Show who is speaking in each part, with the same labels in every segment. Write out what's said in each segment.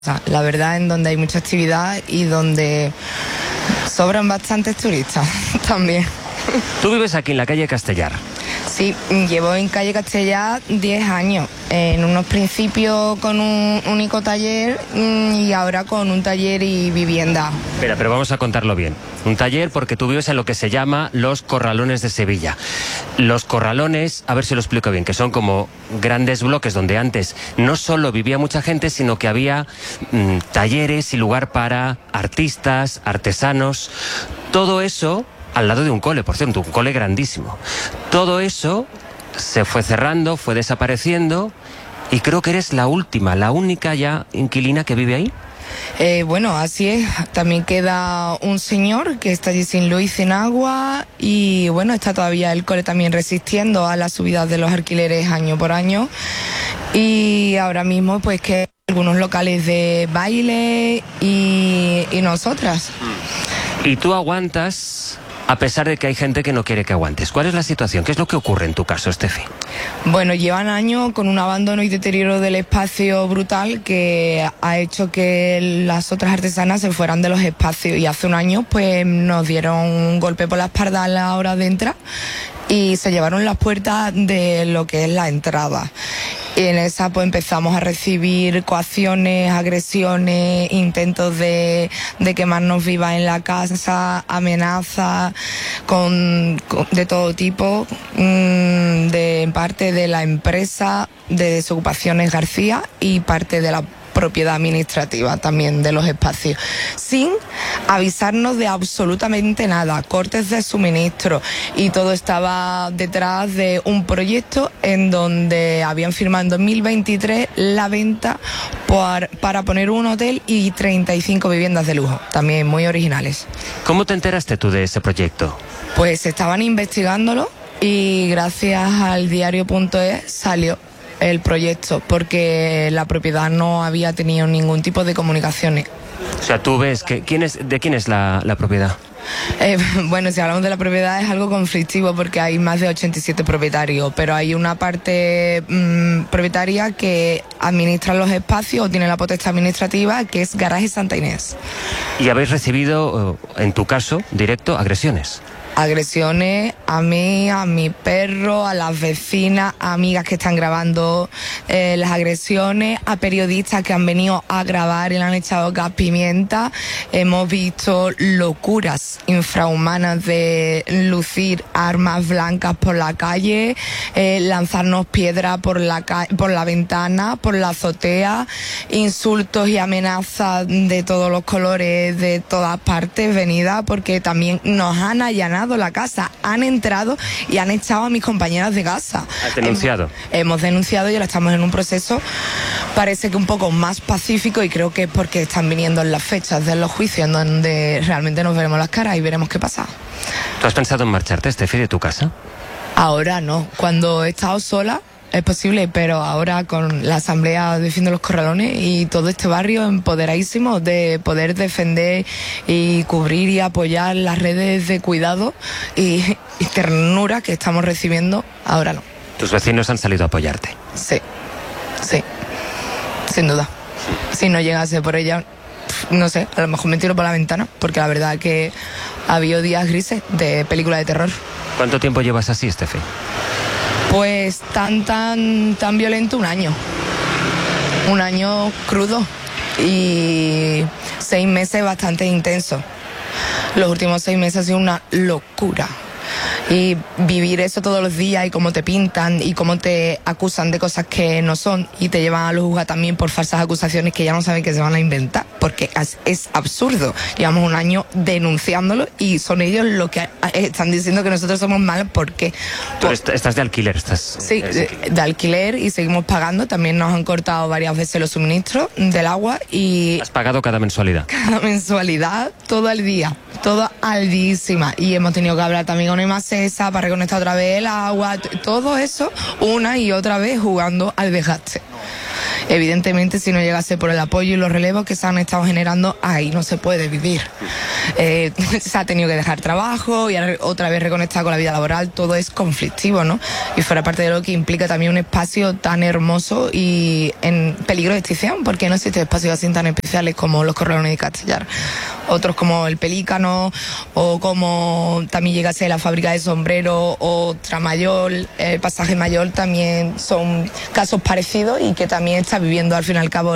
Speaker 1: La verdad, en donde hay mucha actividad y donde sobran bastantes turistas también.
Speaker 2: Tú vives aquí en la calle Castellar.
Speaker 1: Sí, llevo en calle Castellar 10 años, en unos principios con un único taller y ahora con un taller y vivienda.
Speaker 2: Espera, pero vamos a contarlo bien. Un taller porque tú vives en lo que se llama Los Corralones de Sevilla. Los corralones, a ver si lo explico bien, que son como grandes bloques donde antes no solo vivía mucha gente, sino que había talleres y lugar para artistas, artesanos, todo eso al lado de un cole, por cierto, un cole grandísimo. Todo eso se fue cerrando, fue desapareciendo y creo que eres la única ya inquilina que vive ahí.
Speaker 1: Bueno, así es. También queda un señor que está allí sin luz y sin agua y bueno, está todavía el cole también resistiendo a las subidas de los alquileres año por año. Y ahora mismo pues que algunos locales de baile y nosotras.
Speaker 2: ¿Y tú aguantas a pesar de que hay gente que no quiere que aguantes? ¿Cuál es la situación? ¿Qué es lo que ocurre en tu caso, Estefi?
Speaker 1: Bueno, llevan años con un abandono y deterioro del espacio brutal que ha hecho que las otras artesanas se fueran de los espacios y hace un año pues nos dieron un golpe por la espalda a la hora de entrar y se llevaron las puertas de lo que es la entrada. Y en esa pues empezamos a recibir coacciones, agresiones, intentos de quemarnos vivas en la casa, amenazas de todo tipo, de parte de la empresa de Desocupaciones García y parte de la propiedad administrativa también de los espacios, sin avisarnos de absolutamente nada, cortes de suministro, y todo estaba detrás de un proyecto en donde habían firmado en 2023 la venta para poner un hotel y 35 viviendas de lujo, también muy originales.
Speaker 2: ¿Cómo te enteraste tú de ese proyecto?
Speaker 1: Pues estaban investigándolo y gracias al diario.es salió el proyecto, porque la propiedad no había tenido ningún tipo de comunicaciones.
Speaker 2: O sea, tú ves que ¿de quién es la propiedad?
Speaker 1: Bueno, si hablamos de la propiedad es algo conflictivo porque hay más de 87 propietarios, pero hay una parte propietaria que administra los espacios o tiene la potestad administrativa, que es Garaje Santa Inés.
Speaker 2: ¿Y habéis recibido, en tu caso, directo, agresiones?
Speaker 1: Agresiones a mí, a mi perro, a las vecinas, a amigas que están grabando las agresiones, a periodistas que han venido a grabar y le han echado gas pimienta. Hemos visto locuras infrahumanas de lucir armas blancas por la calle, lanzarnos piedras por la ventana, por la azotea, insultos y amenazas de todos los colores, de todas partes venidas, porque también nos han allanado la casa, han entrado y han echado a mis compañeras de casa.
Speaker 2: ¿Has denunciado?
Speaker 1: Hemos denunciado y ahora estamos en un proceso, parece que un poco más pacífico, y creo que es porque están viniendo en las fechas de los juicios en donde realmente nos veremos las caras y veremos qué pasa.
Speaker 2: ¿Tú has pensado en marcharte, Estefi, de tu casa?
Speaker 1: Ahora no, cuando he estado sola es posible, pero ahora con la asamblea de fin de los Corralones y todo este barrio empoderadísimo de poder defender y cubrir y apoyar las redes de cuidado y ternura que estamos recibiendo, ahora no.
Speaker 2: ¿Tus vecinos han salido a apoyarte?
Speaker 1: Sí, sin duda. Si no llegase por ella, no sé, a lo mejor me tiro por la ventana, porque la verdad que ha habido días grises de película de terror.
Speaker 2: ¿Cuánto tiempo llevas así, Estefi?
Speaker 1: Pues tan violento, un año. Un año crudo y 6 meses bastante intensos. Los últimos 6 meses ha sido una locura. Y vivir eso todos los días y cómo te pintan y cómo te acusan de cosas que no son y te llevan a los juzgados también por falsas acusaciones que ya no saben que se van a inventar, porque es absurdo. Llevamos un año denunciándolo y son ellos los que están diciendo que nosotros somos malos. ¿Por qué?
Speaker 2: Tú estás de alquiler,
Speaker 1: Sí, de alquiler, y seguimos pagando. También nos han cortado varias veces los suministros del agua y...
Speaker 2: ¿Has pagado cada mensualidad?
Speaker 1: Cada mensualidad, todo el día, todo aldísima. Y hemos tenido que hablar también con Emacesa para reconectar otra vez el agua, todo eso una y otra vez jugando al desgaste. Evidentemente, si no llegase por el apoyo y los relevos que se han estado generando, ahí no se puede vivir. Se ha tenido que dejar trabajo y otra vez reconectar con la vida laboral, todo es conflictivo, ¿no? Y fuera parte de lo que implica también un espacio tan hermoso y en peligro de extinción, porque no existen espacios así tan especiales como los Corralones de Castellar. Otros como el Pelícano, o como también llegase la fábrica de sombreros, o Tramayor, el Pasaje Mayor, también son casos parecidos y que también está viviendo al fin y al cabo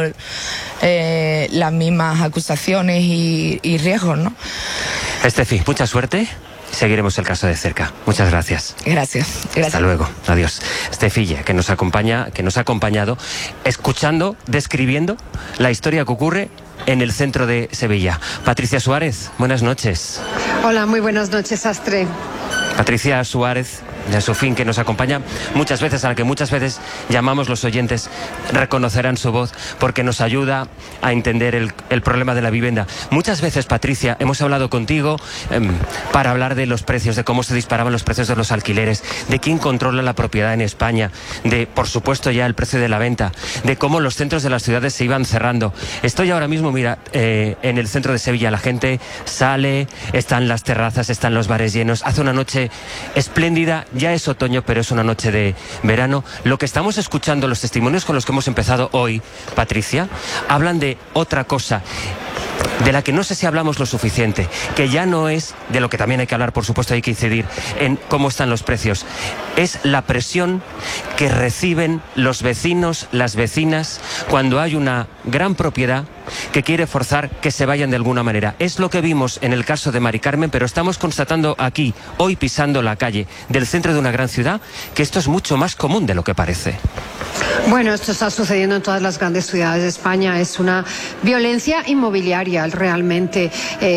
Speaker 1: las mismas acusaciones y riesgos, ¿no?
Speaker 2: Estefi, mucha suerte. Seguiremos el caso de cerca. Muchas gracias.
Speaker 1: Gracias.
Speaker 2: Hasta luego. Adiós. Estefilla, que nos ha acompañado, escuchando, describiendo la historia que ocurre en el centro de Sevilla. Patricia Suárez, buenas noches.
Speaker 3: Hola, muy buenas noches, Astre.
Speaker 2: Patricia Suárez, de Sofín, que nos acompaña muchas veces, a la que muchas veces llamamos los oyentes, reconocerán su voz porque nos ayuda a entender el problema de la vivienda. Muchas veces, Patricia, hemos hablado contigo para hablar de los precios, de cómo se disparaban los precios de los alquileres, de quién controla la propiedad en España, de, por supuesto, ya el precio de la venta, de cómo los centros de las ciudades se iban cerrando. Estoy ahora mismo, mira, en el centro de Sevilla. La gente sale, están las terrazas, están los bares llenos, hace una noche espléndida. Ya es otoño, pero es una noche de verano. Lo que estamos escuchando, los testimonios con los que hemos empezado hoy, Patricia, hablan de otra cosa, de la que no sé si hablamos lo suficiente, que ya no es de lo que también hay que hablar, por supuesto, hay que incidir en cómo están los precios. Es la presión que reciben los vecinos, las vecinas, cuando hay una gran propiedad que quiere forzar que se vayan de alguna manera. Es lo que vimos en el caso de Mari Carmen, pero estamos constatando aquí, hoy pisando la calle del centro de una gran ciudad, que esto es mucho más común de lo que parece.
Speaker 3: Bueno, esto está sucediendo en todas las grandes ciudades de España. Es una violencia inmobiliaria realmente.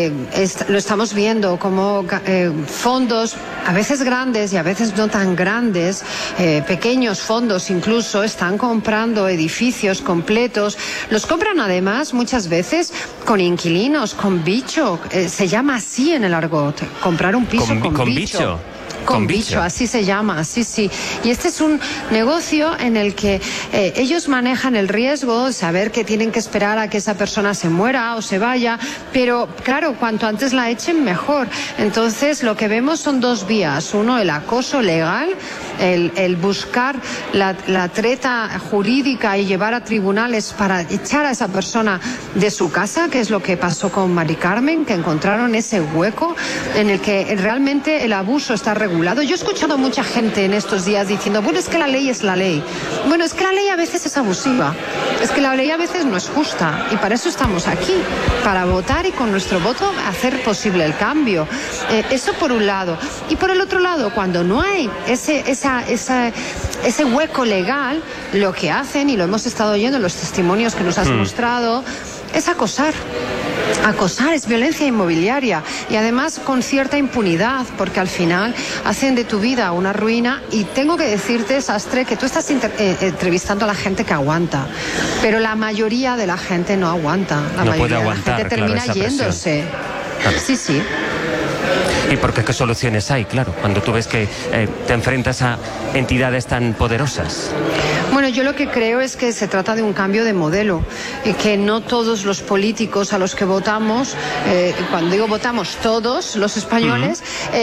Speaker 3: Lo estamos viendo como fondos, a veces grandes y a veces no tan grandes, pequeños fondos incluso, están comprando edificios completos. Los compran además muchas veces con inquilinos, con bicho. Se llama así en el argot, comprar un piso con bicho. Con bicho, así se llama, sí. Y este es un negocio en el que ellos manejan el riesgo de saber que tienen que esperar a que esa persona se muera o se vaya, pero claro, cuanto antes la echen, mejor. Entonces, lo que vemos son dos vías. Uno, el acoso legal, el buscar la treta jurídica y llevar a tribunales para echar a esa persona de su casa, que es lo que pasó con Mari Carmen, que encontraron ese hueco en el que realmente el abuso está regulado. Yo he escuchado a mucha gente en estos días diciendo, bueno, es que la ley es la ley. Bueno, es que la ley a veces es abusiva, es que la ley a veces no es justa, y para eso estamos aquí, para votar y con nuestro voto hacer posible el cambio. Eso por un lado. Y por el otro lado, cuando no hay ese hueco legal, lo que hacen, y lo hemos estado oyendo en los testimonios que nos has mostrado, es acosar. Acosar es violencia inmobiliaria, y además con cierta impunidad, porque al final hacen de tu vida una ruina. Y tengo que decirte, Sastre, que tú estás entrevistando a la gente que aguanta, pero la mayoría de la gente no aguanta. La mayoría de la gente termina yéndose.
Speaker 2: Claro.
Speaker 3: Sí.
Speaker 2: ¿Y porque qué soluciones hay, claro, cuando tú ves que te enfrentas a entidades tan poderosas?
Speaker 3: Bueno, yo lo que creo es que se trata de un cambio de modelo, y que no todos los políticos a los que votamos, cuando digo votamos todos los españoles,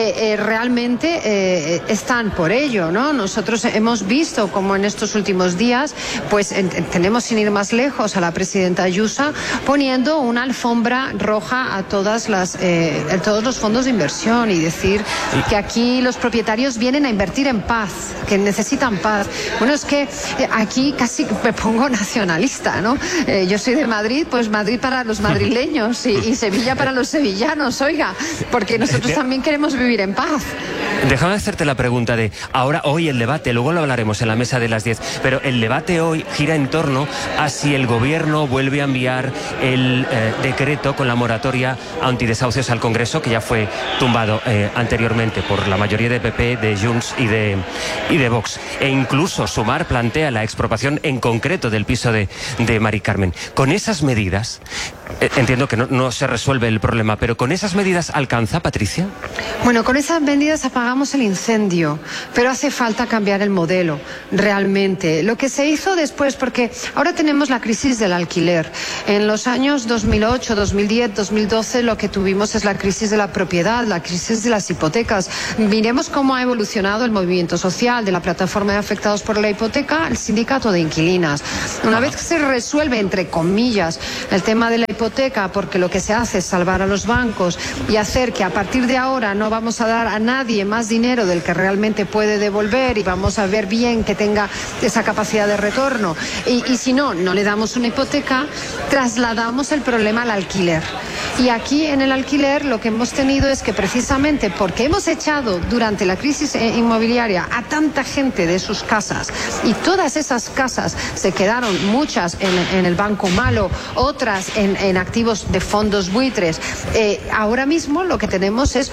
Speaker 3: realmente están por ello, ¿no? Nosotros hemos visto como en estos últimos días, pues tenemos, sin ir más lejos, a la presidenta Ayuso poniendo una alfombra roja a todos los fondos de inversión, y decir que aquí los propietarios vienen a invertir en paz, que necesitan paz. Bueno, es que aquí casi me pongo nacionalista, ¿no? Yo soy de Madrid, pues Madrid para los madrileños y Sevilla para los sevillanos, oiga, porque nosotros también queremos vivir en paz.
Speaker 2: Déjame hacerte la pregunta de, hoy el debate, luego lo hablaremos en la mesa de las 10, pero el debate hoy gira en torno a si el gobierno vuelve a enviar el decreto con la moratoria antidesahucios al Congreso, que ya fue tumbado anteriormente por la mayoría de PP, de Junts y de Vox. E incluso Sumar plantea la expropiación en concreto del piso de Mari Carmen. Con esas medidas, entiendo que no se resuelve el problema, pero ¿con esas medidas alcanza, Patricia?
Speaker 3: Bueno, con esas medidas apagamos el incendio, pero hace falta cambiar el modelo, realmente. Lo que se hizo después, porque ahora tenemos la crisis del alquiler. En los años 2008, 2010, 2012, lo que tuvimos es la crisis de la propiedad, la crisis de las hipotecas. Miremos cómo ha evolucionado el movimiento social de la plataforma de afectados por la hipoteca al sindicato de inquilinas. Una vez que se resuelve, entre comillas, el tema de la hipoteca, porque lo que se hace es salvar a los bancos y hacer que a partir de ahora no vamos a dar a nadie más dinero del que realmente puede devolver y vamos a ver bien que tenga esa capacidad de retorno. Y si no le damos una hipoteca, trasladamos el problema al alquiler. Y aquí en el alquiler lo que hemos tenido es que precisamente porque hemos echado durante la crisis inmobiliaria a tanta gente de sus casas y todas esas casas se quedaron, muchas en el banco malo, otras en activos de fondos buitres. Ahora mismo lo que tenemos es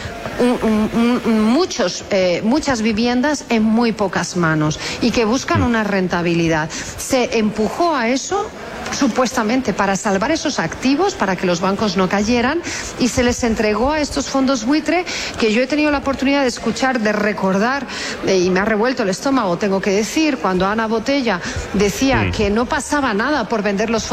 Speaker 3: muchas viviendas en muy pocas manos y que buscan una rentabilidad. Se empujó a eso supuestamente para salvar esos activos, para que los bancos no cayeran, y se les entregó a estos fondos buitre que yo he tenido la oportunidad de escuchar, de recordar, y me ha revuelto el estómago, tengo que decir, cuando Ana Botella decía que no pasaba nada por vender los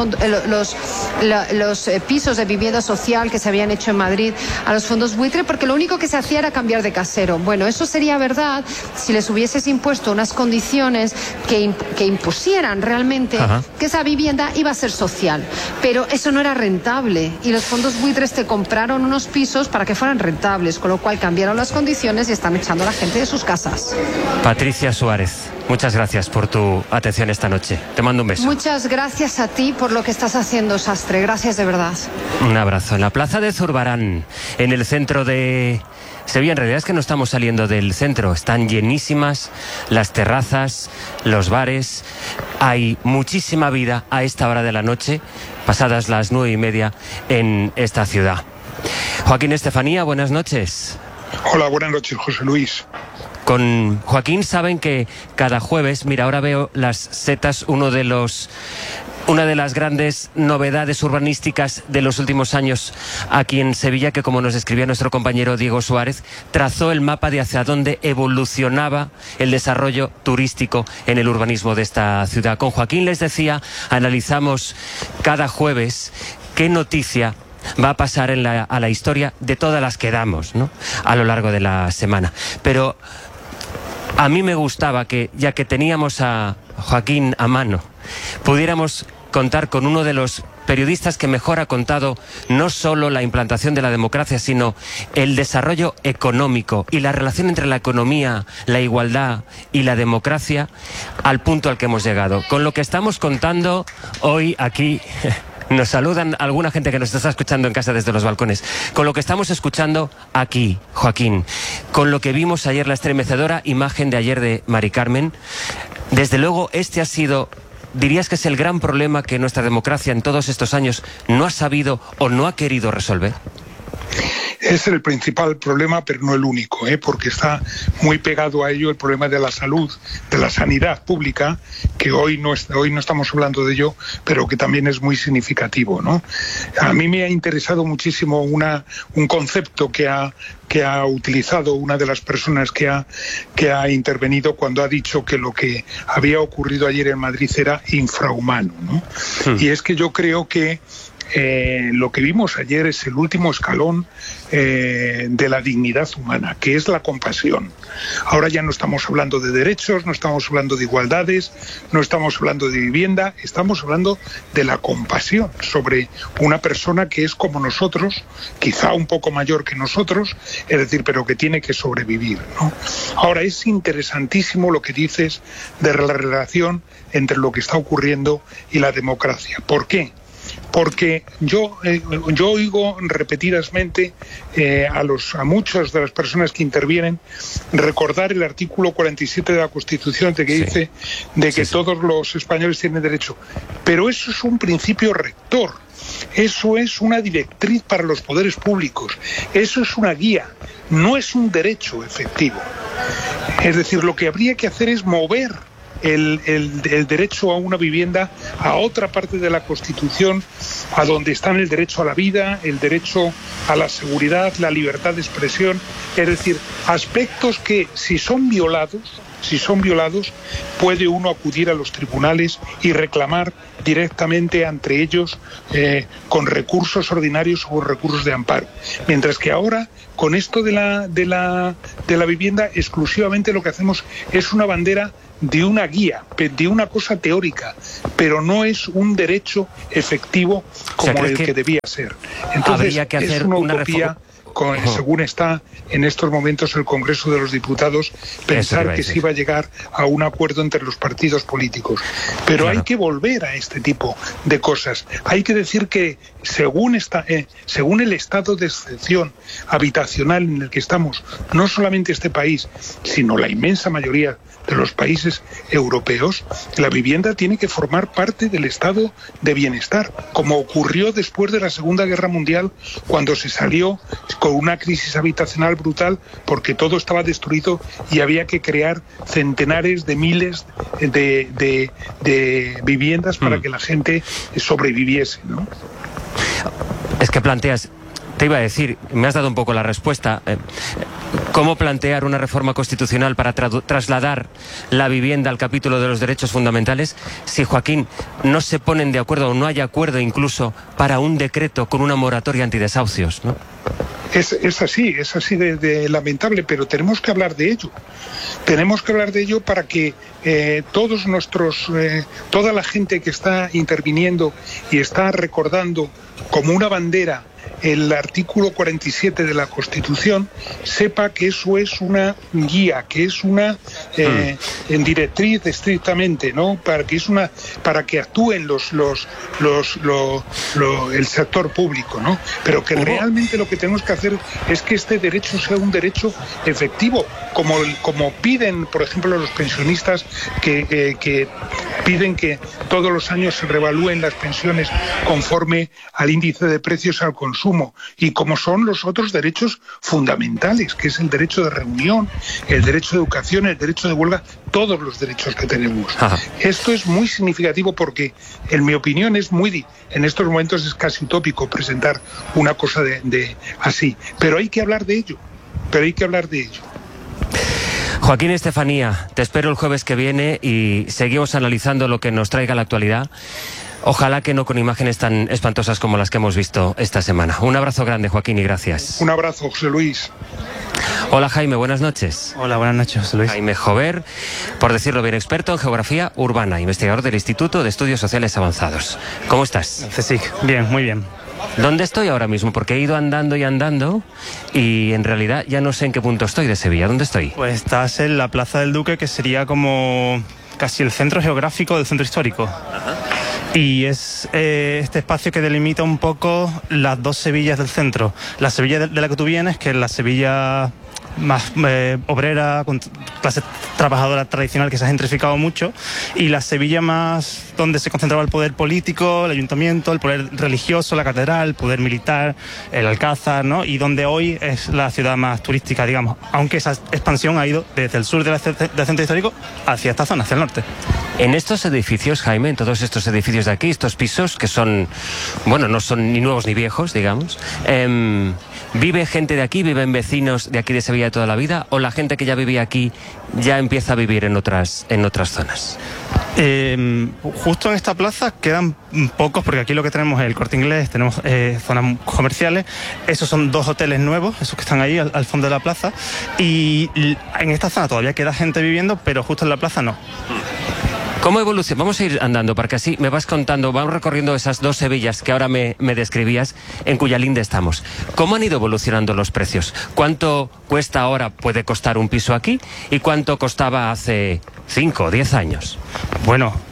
Speaker 3: pisos de vivienda social que se habían hecho en Madrid a los fondos buitre, porque lo único que se hacía era cambiar de casero. Bueno, eso sería verdad si les hubieses impuesto unas condiciones que impusieran realmente que esa vivienda iba a ser social, pero eso no era rentable y los fondos buitres te compraron unos pisos para que fueran rentables, con lo cual cambiaron las condiciones y están echando a la gente de sus casas.
Speaker 2: Patricia Suárez, muchas gracias por tu atención esta noche. Te mando un beso.
Speaker 3: Muchas gracias a ti por lo que estás haciendo, Sastre. Gracias de verdad.
Speaker 2: Un abrazo. En la plaza de Zurbarán, en el centro de Sevilla, en realidad es que no estamos saliendo del centro, están llenísimas las terrazas, los bares, hay muchísima vida a esta hora de la noche, pasadas las 9:30 en esta ciudad. Joaquín Estefanía, buenas noches.
Speaker 4: Hola, buenas noches, José Luis.
Speaker 2: Con Joaquín saben que cada jueves, mira, ahora veo las setas, una de las grandes novedades urbanísticas de los últimos años aquí en Sevilla, que como nos describía nuestro compañero Diego Suárez, trazó el mapa de hacia dónde evolucionaba el desarrollo turístico en el urbanismo de esta ciudad. Con Joaquín, les decía, analizamos cada jueves qué noticia va a pasar a la historia de todas las que damos, ¿no?, a lo largo de la semana. Pero a mí me gustaba que, ya que teníamos a Joaquín a mano, pudiéramos contar con uno de los periodistas que mejor ha contado no solo la implantación de la democracia, sino el desarrollo económico y la relación entre la economía, la igualdad y la democracia al punto al que hemos llegado. Con lo que estamos contando hoy aquí... Nos saludan alguna gente que nos está escuchando en casa desde los balcones. Con lo que estamos escuchando aquí, Joaquín, con lo que vimos ayer, la estremecedora imagen de ayer de Mari Carmen, desde luego este ha sido, dirías que es el gran problema que nuestra democracia en todos estos años no ha sabido o no ha querido resolver.
Speaker 4: Es el principal problema, pero no el único, porque está muy pegado a ello el problema de la salud, de la sanidad pública, que hoy no estamos hablando de ello, pero que también es muy significativo, ¿no? A mí me ha interesado muchísimo un concepto que ha utilizado una de las personas que ha intervenido cuando ha dicho que lo que había ocurrido ayer en Madrid era infrahumano, ¿no? Y es que yo creo que lo que vimos ayer es el último escalón de la dignidad humana, que es la compasión. Ahora ya no estamos hablando de derechos, no estamos hablando de igualdades, no estamos hablando de vivienda, estamos hablando de la compasión sobre una persona que es como nosotros, quizá un poco mayor que nosotros, es decir, pero que tiene que sobrevivir, ¿no? Ahora, es interesantísimo lo que dices de la relación entre lo que está ocurriendo y la democracia. ¿Por qué? Porque yo oigo repetidamente a muchas de las personas que intervienen recordar el artículo 47 de la Constitución que dice que todos los españoles tienen derecho. Pero eso es un principio rector, eso es una directriz para los poderes públicos, eso es una guía, no es un derecho efectivo. Es decir, lo que habría que hacer es mover el derecho a una vivienda a otra parte de la Constitución, a donde están el derecho a la vida, el derecho a la seguridad, la libertad de expresión, es decir, aspectos que si son violados, puede uno acudir a los tribunales y reclamar directamente ante ellos con recursos ordinarios o recursos de amparo. Mientras que ahora, con esto de la vivienda, exclusivamente lo que hacemos es una bandera de una guía, de una cosa teórica, pero no es un derecho efectivo como el que debía ser. Entonces,
Speaker 2: habría que hacer
Speaker 4: es una utopía. Según está en estos momentos el Congreso de los Diputados, pensar que se iba a llegar a un acuerdo entre los partidos políticos. Pero claro, hay que volver a este tipo de cosas. Hay que decir que según el estado de excepción habitacional en el que estamos, no solamente este país, sino la inmensa mayoría de los países europeos, la vivienda tiene que formar parte del estado de bienestar, como ocurrió después de la Segunda Guerra Mundial, cuando se salió con una crisis habitacional brutal porque todo estaba destruido y había que crear centenares de miles de viviendas para que la gente sobreviviese, ¿no?
Speaker 2: Es que planteas, te iba a decir, me has dado un poco la respuesta. ¿Cómo plantear una reforma constitucional para trasladar la vivienda al capítulo de los derechos fundamentales si, Joaquín, no se ponen de acuerdo o no hay acuerdo incluso para un decreto con una moratoria antidesahucios, ¿no?
Speaker 4: Es así de lamentable, pero tenemos que hablar de ello. Tenemos que hablar de ello para que toda la gente que está interviniendo y está recordando como una bandera el artículo 47 de la Constitución, sepa que eso es una guía, que es una en directriz estrictamente, ¿no? Para que actúen el sector público, ¿no? Pero que realmente lo que tenemos que hacer es que este derecho sea un derecho efectivo, como piden, por ejemplo, los pensionistas que piden que todos los años se revalúen las pensiones conforme al índice de precios al consumo, y como son los otros derechos fundamentales, que es el derecho de reunión, el derecho de educación, el derecho de huelga, todos los derechos que tenemos. Ajá. Esto es muy significativo porque, en mi opinión, en estos momentos es casi utópico presentar una cosa de así, pero hay que hablar de ello,
Speaker 2: Joaquín Estefanía, te espero el jueves que viene y seguimos analizando lo que nos traiga la actualidad. Ojalá que no con imágenes tan espantosas como las que hemos visto esta semana. Un abrazo grande, Joaquín, y gracias.
Speaker 4: Un abrazo, José Luis.
Speaker 2: Hola, Jaime, buenas noches.
Speaker 5: Hola, buenas noches, José Luis.
Speaker 2: Jaime Jover, por decirlo bien, experto en geografía urbana, investigador del Instituto de Estudios Sociales Avanzados. ¿Cómo estás?
Speaker 5: CSIC, bien, muy bien.
Speaker 2: ¿Dónde estoy ahora mismo? Porque he ido andando y en realidad ya no sé en qué punto estoy de Sevilla. ¿Dónde estoy?
Speaker 5: Pues estás en la Plaza del Duque, que sería como casi el centro geográfico del centro histórico. Ajá. Y es este espacio que delimita un poco las dos Sevillas del centro. La Sevilla de la que tú vienes, que es la Sevilla más obrera, con clase trabajadora tradicional, que se ha gentrificado mucho, y la Sevilla más donde se concentraba el poder político, el ayuntamiento, el poder religioso, la catedral, el poder militar, el Alcázar, ¿no? Y donde hoy es la ciudad más turística, digamos, aunque esa expansión ha ido desde el sur del centro histórico hacia esta zona, hacia el norte.
Speaker 2: En estos edificios, Jaime, en todos estos edificios de aquí, estos pisos que son, bueno, no son ni nuevos ni viejos, digamos, ¿vive gente de aquí, viven vecinos de aquí de Sevilla de toda la vida, o la gente que ya vivía aquí ya empieza a vivir en otras zonas?
Speaker 5: Justo en esta plaza quedan pocos, porque aquí lo que tenemos es el Corte Inglés, tenemos zonas comerciales, esos son dos hoteles nuevos, esos que están ahí al fondo de la plaza, y en esta zona todavía queda gente viviendo, pero justo en la plaza no.
Speaker 2: ¿Cómo evoluciona? Vamos a ir andando, porque así me vas contando, vamos recorriendo esas dos Sevillas que ahora me describías, en cuya linde estamos. ¿Cómo han ido evolucionando los precios? ¿Cuánto cuesta ahora, puede costar un piso aquí? ¿Y cuánto costaba hace 5 o 10 años?
Speaker 5: Bueno,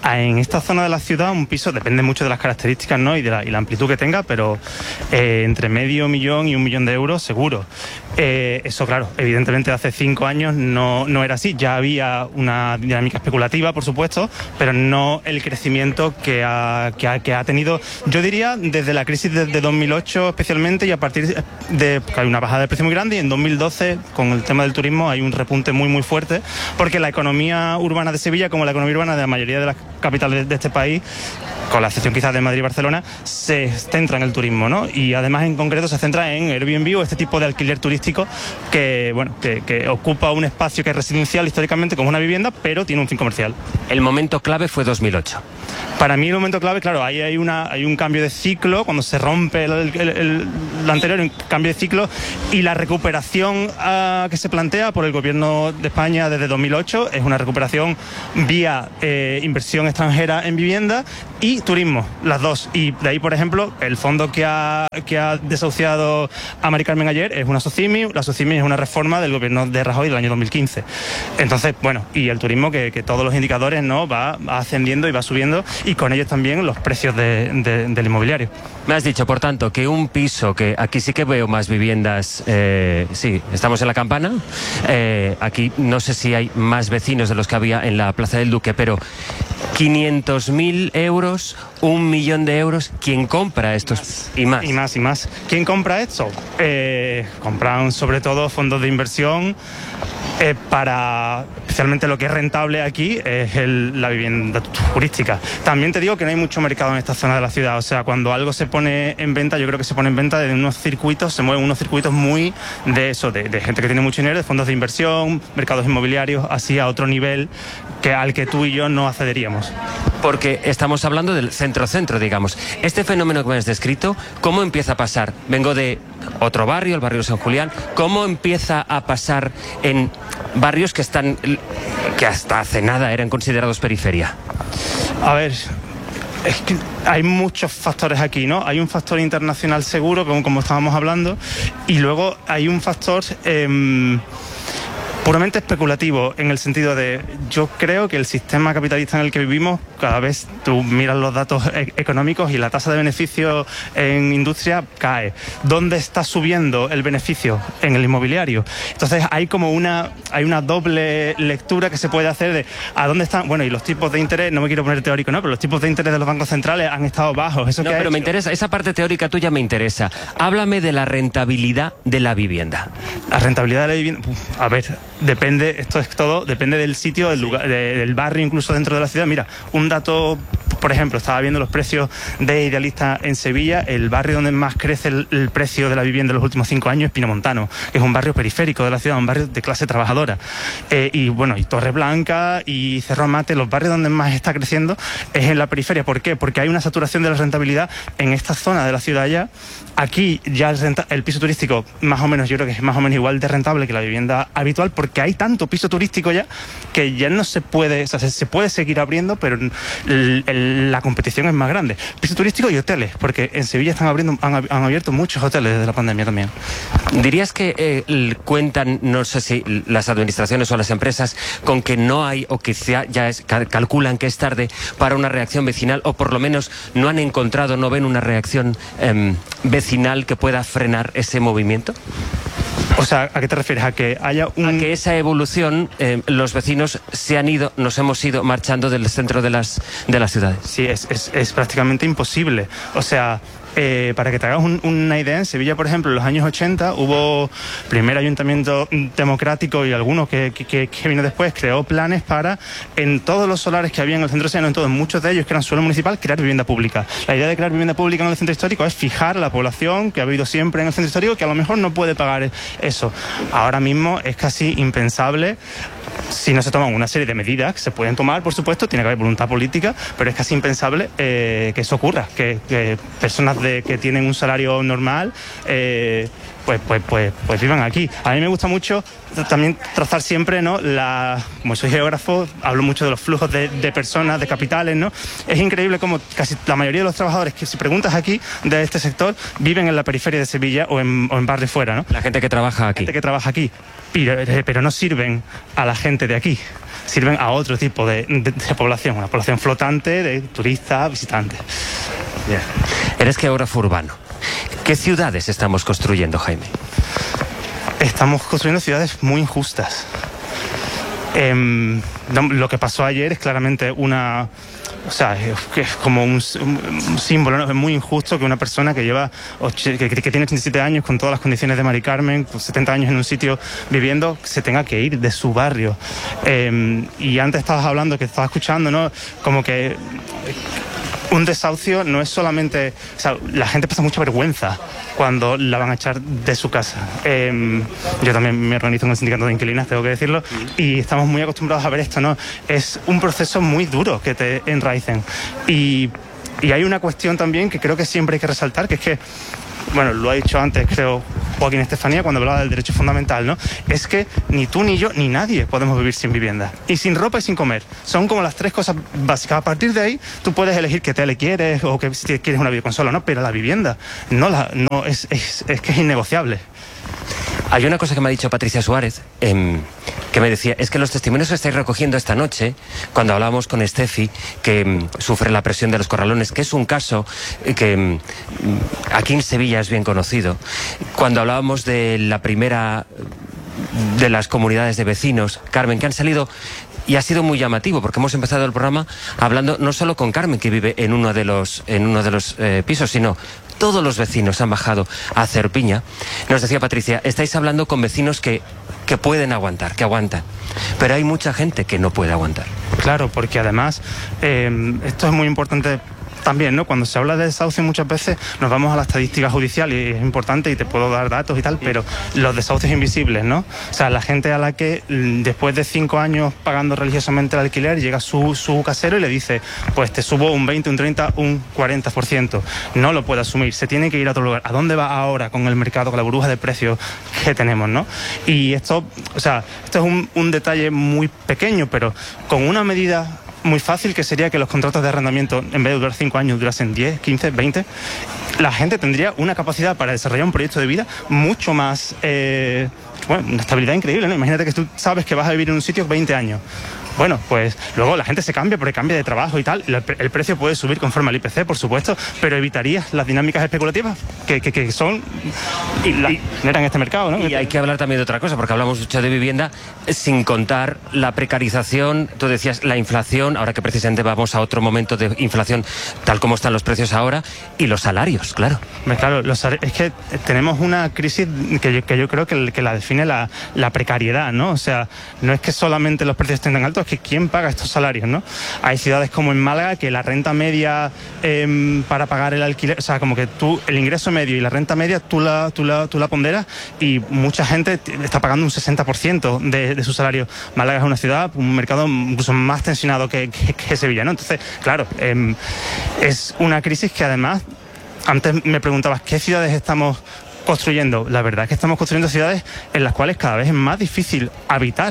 Speaker 5: En esta zona de la ciudad un piso depende mucho de las características, ¿no? y la amplitud que tenga, pero entre medio millón y 1 millón de euros seguro. Eso, claro, evidentemente hace 5 años no era así. Ya había una dinámica especulativa, por supuesto, pero no el crecimiento que ha tenido, yo diría, desde la crisis de 2008 especialmente, y a partir de que hay una bajada de precio muy grande, y en 2012 con el tema del turismo hay un repunte muy muy fuerte, porque la economía urbana de Sevilla, como la economía urbana de la mayoría de las capitales de este país, con la excepción quizás de Madrid y Barcelona, se centra en el turismo, ¿no? Y además en concreto se centra en Airbnb o este tipo de alquiler turístico que ocupa un espacio que es residencial históricamente como una vivienda, pero tiene un fin comercial.
Speaker 2: El momento clave fue 2008.
Speaker 5: Para mí el momento clave, claro, ahí hay un cambio de ciclo, cuando se rompe el anterior, un cambio de ciclo, y la recuperación que se plantea por el gobierno de España desde 2008 es una recuperación vía inversión extranjera en vivienda y turismo, las dos. Y de ahí, por ejemplo, el fondo que ha desahuciado a Mari Carmen ayer es una SOCIMI. La SOCIMI es una reforma del gobierno de Rajoy del año 2015. Entonces, bueno, y el turismo que todos los indicadores, ¿no?, va ascendiendo y va subiendo, y con ellos también los precios del inmobiliario.
Speaker 2: Me has dicho, por tanto, que un piso, que aquí sí que veo más viviendas, sí, estamos en la Campana, aquí no sé si hay más vecinos de los que había en la Plaza del Duque, pero 500.000 euros, 1 millón de euros, ¿quién compra estos? Y más.
Speaker 5: Y más, y más. ¿Quién compra esto? Compran sobre todo fondos de inversión para, especialmente lo que es rentable aquí, es la vivienda turística. También te digo que no hay mucho mercado en esta zona de la ciudad, o sea, cuando algo se pone en venta, yo creo que se pone en venta de unos circuitos, se mueven unos circuitos muy de eso, de gente que tiene mucho dinero, de fondos de inversión, mercados inmobiliarios, así a otro nivel al que tú y yo no accederíamos.
Speaker 2: Porque estamos hablando del centro-centro, digamos. Este fenómeno que me has descrito, ¿cómo empieza a pasar? Vengo de otro barrio, el barrio San Julián. ¿Cómo empieza a pasar en barrios que hasta hace nada eran considerados periferia?
Speaker 5: A ver, es que hay muchos factores aquí, ¿no? Hay un factor internacional seguro, como estábamos hablando, y luego hay un factor puramente especulativo, en el sentido de, yo creo que el sistema capitalista en el que vivimos, cada vez tú miras los datos económicos y la tasa de beneficio en industria cae. ¿Dónde está subiendo el beneficio? En el inmobiliario. Entonces hay como una doble lectura que se puede hacer de a dónde están, bueno, y los tipos de interés, no me quiero poner teórico, ¿no?, pero los tipos de interés de los bancos centrales han estado bajos.
Speaker 2: ¿Eso no, pero me interesa, esa parte teórica tuya me interesa. Háblame de la rentabilidad de la vivienda.
Speaker 5: La rentabilidad de la vivienda, a ver, depende, esto es todo, depende del sitio, del lugar, del barrio, incluso dentro de la ciudad. Mira, un dato, por ejemplo, estaba viendo los precios de Idealista en Sevilla. El barrio donde más crece el precio de la vivienda en los últimos 5 años es Pinomontano, que es un barrio periférico de la ciudad, un barrio de clase trabajadora. Y bueno, y Torreblanca y Cerro Mate, los barrios donde más está creciendo es en la periferia. ¿Por qué? Porque hay una saturación de la rentabilidad en esta zona de la ciudad ya. Aquí ya el piso turístico, más o menos, yo creo que es más o menos igual de rentable que la vivienda habitual, porque hay tanto piso turístico ya que ya no se puede, o sea, se puede seguir abriendo, pero la competición es más grande. Piso turístico y hoteles, porque en Sevilla han abierto muchos hoteles desde la pandemia también.
Speaker 2: ¿Dirías que cuentan, no sé si las administraciones o las empresas, con que no hay, o que calculan que es tarde para una reacción vecinal, o por lo menos no han encontrado, no ven una reacción vecinal que pueda frenar ese movimiento?
Speaker 5: O sea, ¿a qué te refieres? ¿A que haya
Speaker 2: A que esa evolución, los vecinos nos hemos ido marchando del centro de las ciudades.
Speaker 5: Sí, es prácticamente imposible. O sea, para que te hagas una idea, en Sevilla, por ejemplo, en los años 80 hubo primer ayuntamiento democrático, y algunos que vino después, creó planes para, en todos los solares que había en el centro sevillano, en todos, muchos de ellos que eran suelo municipal, crear vivienda pública. La idea de crear vivienda pública en el centro histórico es fijar a la población que ha vivido siempre en el centro histórico, que a lo mejor no puede pagar eso. Ahora mismo es casi impensable, si no se toman una serie de medidas que se pueden tomar, por supuesto, tiene que haber voluntad política, pero es casi impensable que eso ocurra, que personas que tienen un salario normal pues vivan aquí. A mí me gusta mucho también trazar siempre, ¿no? Como soy geógrafo, hablo mucho de los flujos de personas, de capitales, ¿no? Es increíble como casi la mayoría de los trabajadores que, si preguntas aquí de este sector, viven en la periferia de Sevilla o en barrios fuera, ¿no?
Speaker 2: La gente que trabaja aquí.
Speaker 5: La gente que trabaja aquí, pero no sirven a la gente de aquí. Sirven a otro tipo de población, una población flotante de turistas, visitantes.
Speaker 2: Yeah. Eres geógrafo urbano. ¿Qué ciudades estamos construyendo, Jaime?
Speaker 5: Estamos construyendo ciudades muy injustas. Lo que pasó ayer es claramente es como un símbolo, ¿no? Es muy injusto que una persona que lleva que tiene 87 años con todas las condiciones de Mari Carmen, con 70 años en un sitio viviendo, se tenga que ir de su barrio. Y antes estabas hablando, que estaba escuchando, ¿no? Como que un desahucio no es solamente... O sea, la gente pasa mucha vergüenza cuando la van a echar de su casa. Yo también me organizo en el sindicato de inquilinas, tengo que decirlo, y estamos muy acostumbrados a ver esto, ¿no? Es un proceso muy duro que te enraicen. Y hay una cuestión también que creo que siempre hay que resaltar, que es que, bueno, lo ha dicho antes, creo, Joaquín Estefanía, cuando hablaba del derecho fundamental, ¿no? Es que ni tú, ni yo, ni nadie podemos vivir sin vivienda. Y sin ropa y sin comer. Son como las tres cosas básicas. A partir de ahí, tú puedes elegir qué tele quieres o que si quieres una videoconsola, ¿no? Pero la vivienda es que es innegociable.
Speaker 2: Hay una cosa que me ha dicho Patricia Suárez, que me decía, es que los testimonios que estáis recogiendo esta noche, cuando hablábamos con Estefi, que sufre la presión de los corralones, que es un caso que aquí en Sevilla es bien conocido, cuando hablábamos de la primera de las comunidades de vecinos, Carmen, que han salido... Y ha sido muy llamativo, porque hemos empezado el programa hablando no solo con Carmen, que vive en uno de los pisos, sino todos los vecinos han bajado a hacer piña. Nos decía Patricia, estáis hablando con vecinos que pueden aguantar, que aguantan. Pero hay mucha gente que no puede aguantar.
Speaker 5: Claro, porque además esto es muy importante también, ¿no? Cuando se habla de desahucio muchas veces nos vamos a la estadística judicial y es importante y te puedo dar datos y tal, pero los desahucios invisibles, ¿no? O sea, la gente a la que después de 5 años pagando religiosamente el alquiler llega su casero y le dice, pues te subo un 20, un 30, un 40%. No lo puede asumir, se tiene que ir a otro lugar. ¿A dónde va ahora con el mercado, con la burbuja de precios que tenemos, ¿no? Y esto es un detalle muy pequeño, pero con una medida muy fácil, que sería que los contratos de arrendamiento, en vez de durar 5 años, durasen 10, 15, 20, la gente tendría una capacidad para desarrollar un proyecto de vida mucho más, una estabilidad increíble, ¿no? Imagínate que tú sabes que vas a vivir en un sitio 20 años. Bueno, pues luego la gente se cambia porque cambia de trabajo y tal. El precio puede subir conforme al IPC, por supuesto, pero evitarías las dinámicas especulativas que son y generan este mercado, ¿no?
Speaker 2: Y hay que hablar también de otra cosa, porque hablamos mucho de vivienda sin contar la precarización. Tú decías la inflación, ahora que precisamente vamos a otro momento de inflación, tal como están los precios ahora, y los salarios, claro.
Speaker 5: Claro, es que tenemos una crisis que yo creo que la define la precariedad, ¿no? O sea, no es que solamente los precios estén tan altos, que quién paga estos salarios, ¿no? Hay ciudades como en Málaga que la renta media para pagar el alquiler, o sea, como que el ingreso medio y la renta media tú la ponderas y mucha gente está pagando un 60% de su salario. Málaga es una ciudad, un mercado incluso más tensionado que Sevilla, ¿no? Entonces, claro, es una crisis que además, antes me preguntabas, ¿qué ciudades estamos construyendo? La verdad es que estamos construyendo ciudades en las cuales cada vez es más difícil habitar.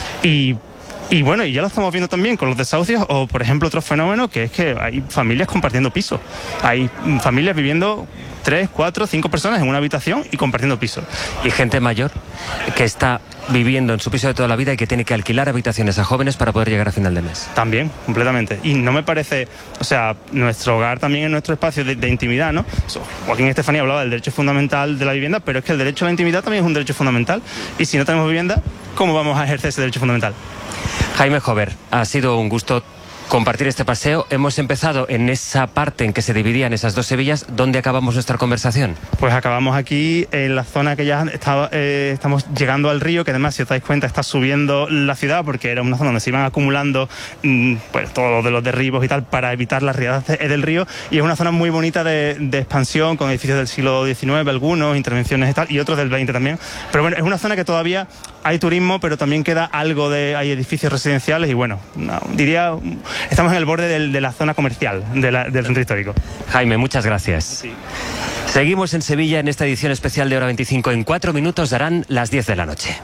Speaker 5: Y bueno, y ya lo estamos viendo también con los desahucios o, por ejemplo, otro fenómeno que es que hay familias compartiendo pisos. Hay familias viviendo 3, 4, 5 personas en una habitación y compartiendo pisos.
Speaker 2: Y gente mayor que está viviendo en su piso de toda la vida y que tiene que alquilar habitaciones a jóvenes para poder llegar a final de mes.
Speaker 5: También, completamente. Y no me parece, o sea, nuestro hogar también es nuestro espacio de intimidad, ¿no? Joaquín Estefanía hablaba del derecho fundamental de la vivienda, pero es que el derecho a la intimidad también es un derecho fundamental. Y si no tenemos vivienda, ¿cómo vamos a ejercer ese derecho fundamental?
Speaker 2: Jaime Jover, ha sido un gusto compartir este paseo. Hemos empezado en esa parte en que se dividían esas dos Sevillas. ¿Dónde acabamos nuestra conversación? Pues acabamos aquí en la zona que ya estamos llegando al río, que además, si os dais cuenta, está subiendo la ciudad porque era una zona donde se iban acumulando pues todos los derribos y tal para evitar las riadas del río, y es una zona muy bonita de expansión, con edificios del siglo XIX, algunos, intervenciones y tal, y otros del XX también. Pero bueno, es una zona que todavía hay turismo, pero también queda algo hay edificios residenciales y bueno, diría... Estamos en el borde de la zona comercial del centro histórico. Jaime, muchas gracias. Sí. Seguimos en Sevilla en esta edición especial de Hora 25. En 4 minutos darán las 10 de la noche.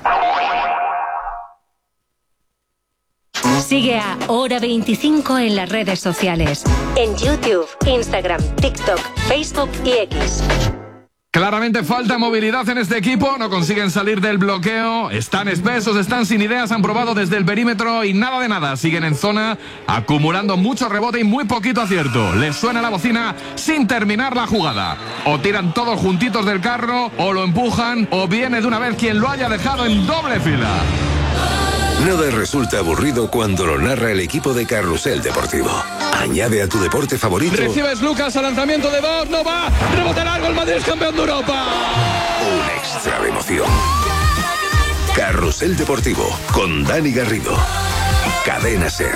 Speaker 6: Sigue a Hora 25 en las redes sociales. En YouTube, Instagram, TikTok, Facebook y X.
Speaker 7: Claramente falta movilidad en este equipo, no consiguen salir del bloqueo, están espesos, están sin ideas, han probado desde el perímetro y nada de nada, siguen en zona, acumulando mucho rebote y muy poquito acierto. Les suena la bocina sin terminar la jugada. O tiran todos juntitos del carro, o lo empujan, o viene de una vez quien lo haya dejado en doble fila.
Speaker 8: Nada resulta aburrido cuando lo narra el equipo de Carrusel Deportivo. Añade a tu deporte favorito.
Speaker 7: Recibes Lucas al lanzamiento de Bob, no va, rebote largo, el Madrid es campeón de Europa.
Speaker 8: Un extra de emoción. Carrusel Deportivo con Dani Garrido. Cadena SER.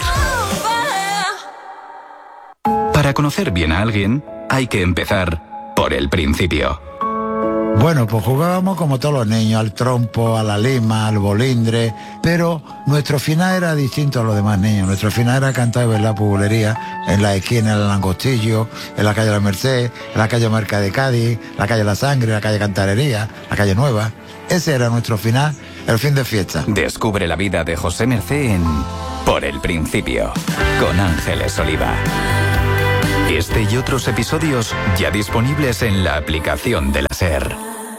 Speaker 9: Para conocer bien a alguien, hay que empezar por el principio.
Speaker 10: Bueno, pues jugábamos como todos los niños, al trompo, a la lima, al bolindre, pero nuestro final era distinto a los demás niños. Nuestro final era cantar y bailar pubulería en la esquina del Langostillo, en la calle La Merced, en la calle Marca de Cádiz, la calle La Sangre, la calle Cantarería, la calle Nueva. Ese era nuestro final, el fin de fiesta.
Speaker 9: Descubre la vida de José Mercé en Por el Principio, con Ángeles Oliva. Este y otros episodios ya disponibles en la aplicación de la SER.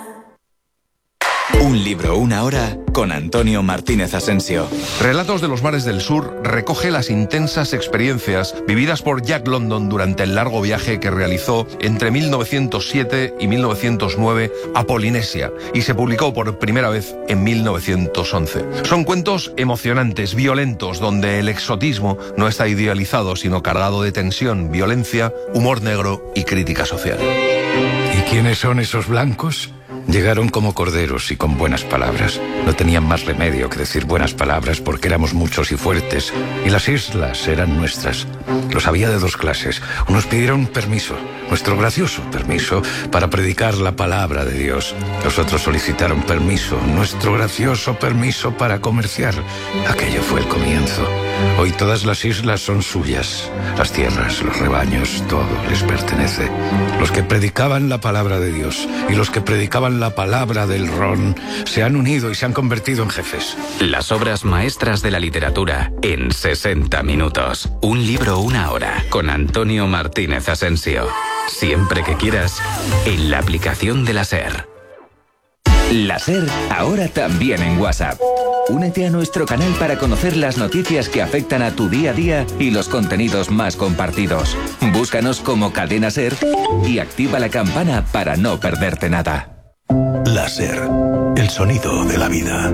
Speaker 9: Un libro, una hora, con Antonio Martínez Asensio.
Speaker 11: Relatos de los mares del sur recoge las intensas experiencias vividas por Jack London durante el largo viaje que realizó entre 1907 y 1909 a Polinesia y se publicó por primera vez en 1911. Son cuentos emocionantes, violentos, donde el exotismo no está idealizado, sino cargado de tensión, violencia, humor negro y crítica social.
Speaker 12: ¿Y quiénes son esos blancos? Llegaron como corderos y con buenas palabras. No tenían más remedio que decir buenas palabras porque éramos muchos y fuertes, y las islas eran nuestras. Los había de dos clases. Unos pidieron permiso, nuestro gracioso permiso, para predicar la palabra de Dios. Los otros solicitaron permiso, nuestro gracioso permiso para comerciar. Aquello fue el comienzo. Hoy todas las islas son suyas. Las tierras, los rebaños, todo les pertenece. Los que predicaban la palabra de Dios y los que predicaban la palabra del ron se han unido y se han convertido en jefes.
Speaker 9: Las obras maestras de la literatura en 60 minutos. Un libro, una hora, con Antonio Martínez Asensio. Siempre que quieras, en la aplicación de la SER.
Speaker 13: La SER, ahora también en WhatsApp. Únete a nuestro canal para conocer las noticias que afectan a tu día a día y los contenidos más compartidos. Búscanos como Cadena SER y activa la campana para no perderte nada.
Speaker 8: La SER, el sonido de la vida.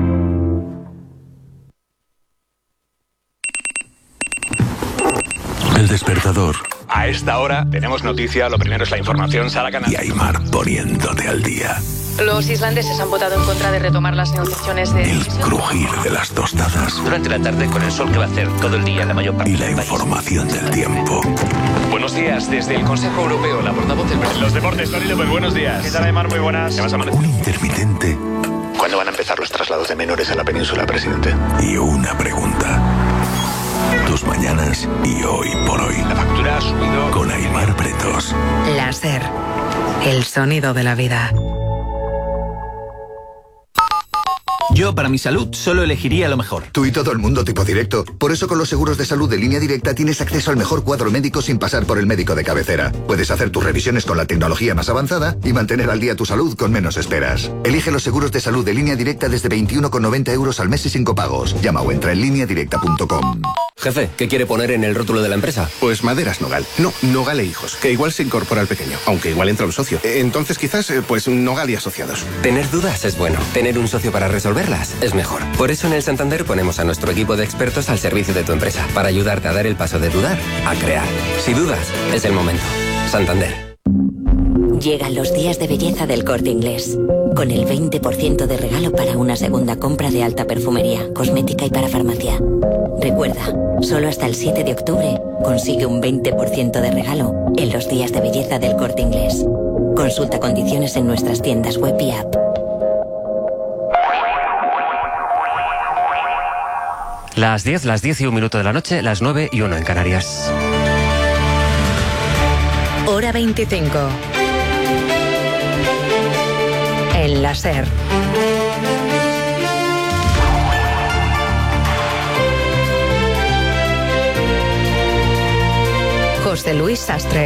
Speaker 8: El despertador.
Speaker 14: A esta hora tenemos noticia, lo primero es la información, Sara Canal.
Speaker 8: Y Aymar poniéndote al día.
Speaker 15: Los islandeses han votado en contra de retomar las negociaciones de...
Speaker 8: El crujir de las tostadas.
Speaker 16: Durante la tarde con el sol que va a hacer todo el día en la mayor parte
Speaker 8: y la información del tiempo.
Speaker 14: Buenos días, desde el Consejo Europeo, la portavoz del presidente. Los deportes, Tony López, buenos días.
Speaker 17: ¿Qué tal, Aymar? Muy buenas.
Speaker 14: ¿Qué vas a amanecer?
Speaker 8: Un intermitente.
Speaker 18: ¿Cuándo van a empezar los traslados de menores a la península, presidente?
Speaker 8: Y una pregunta. Tus mañanas y hoy por hoy.
Speaker 14: La factura ha subido.
Speaker 8: Con Aymar Pretos.
Speaker 19: La SER, el sonido de la vida.
Speaker 20: Yo, para mi salud, solo elegiría lo mejor.
Speaker 18: Tú y todo el mundo tipo directo. Por eso con los seguros de salud de Línea Directa tienes acceso al mejor cuadro médico sin pasar por el médico de cabecera. Puedes hacer tus revisiones con la tecnología más avanzada y mantener al día tu salud con menos esperas. Elige los seguros de salud de Línea Directa desde 21,90 € al mes y sin copagos. Llama o entra en lineadirecta.com.
Speaker 21: Jefe, ¿qué quiere poner en el rótulo de la empresa?
Speaker 22: Pues Maderas Nogal. No, Nogal e Hijos, que igual se incorpora al pequeño, aunque igual entra un socio. Entonces quizás, pues Nogal y Asociados.
Speaker 21: Tener dudas es bueno. Tener un socio para resolverlas es mejor. Por eso en el Santander ponemos a nuestro equipo de expertos al servicio de tu empresa, para ayudarte a dar el paso de dudar a crear. Si dudas, es el momento. Santander.
Speaker 6: Llegan los días de belleza del Corte Inglés, con el 20% de regalo para una segunda compra de alta perfumería, cosmética y para farmacia. Recuerda, solo hasta el 7 de octubre consigue un 20% de regalo en los días de belleza del Corte Inglés. Consulta condiciones en nuestras tiendas web y app.
Speaker 2: Las 10 y 1 minuto de la noche, las 9 y 1 en Canarias.
Speaker 19: Hora 25. la SER. José Luis Sastre.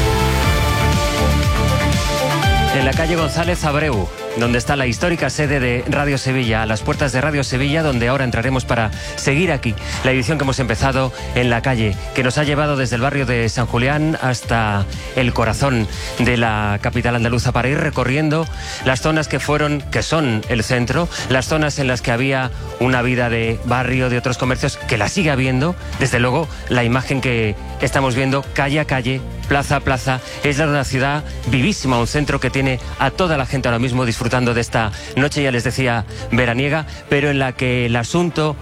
Speaker 2: En la calle González Abreu, donde está la histórica sede de Radio Sevilla, a las puertas de Radio Sevilla, donde ahora entraremos para seguir aquí la edición que hemos empezado en la calle, que nos ha llevado desde el barrio de San Julián hasta el corazón de la capital andaluza, para ir recorriendo las zonas que son el centro, las zonas en las que había una vida de barrio, de otros comercios, que la sigue habiendo. Desde luego, la imagen que estamos viendo calle a calle, plaza a plaza, es la de una ciudad vivísima, un centro que tiene a toda la gente ahora mismo disfrutando de esta noche, ya les decía, veraniega, pero en la que el asunto,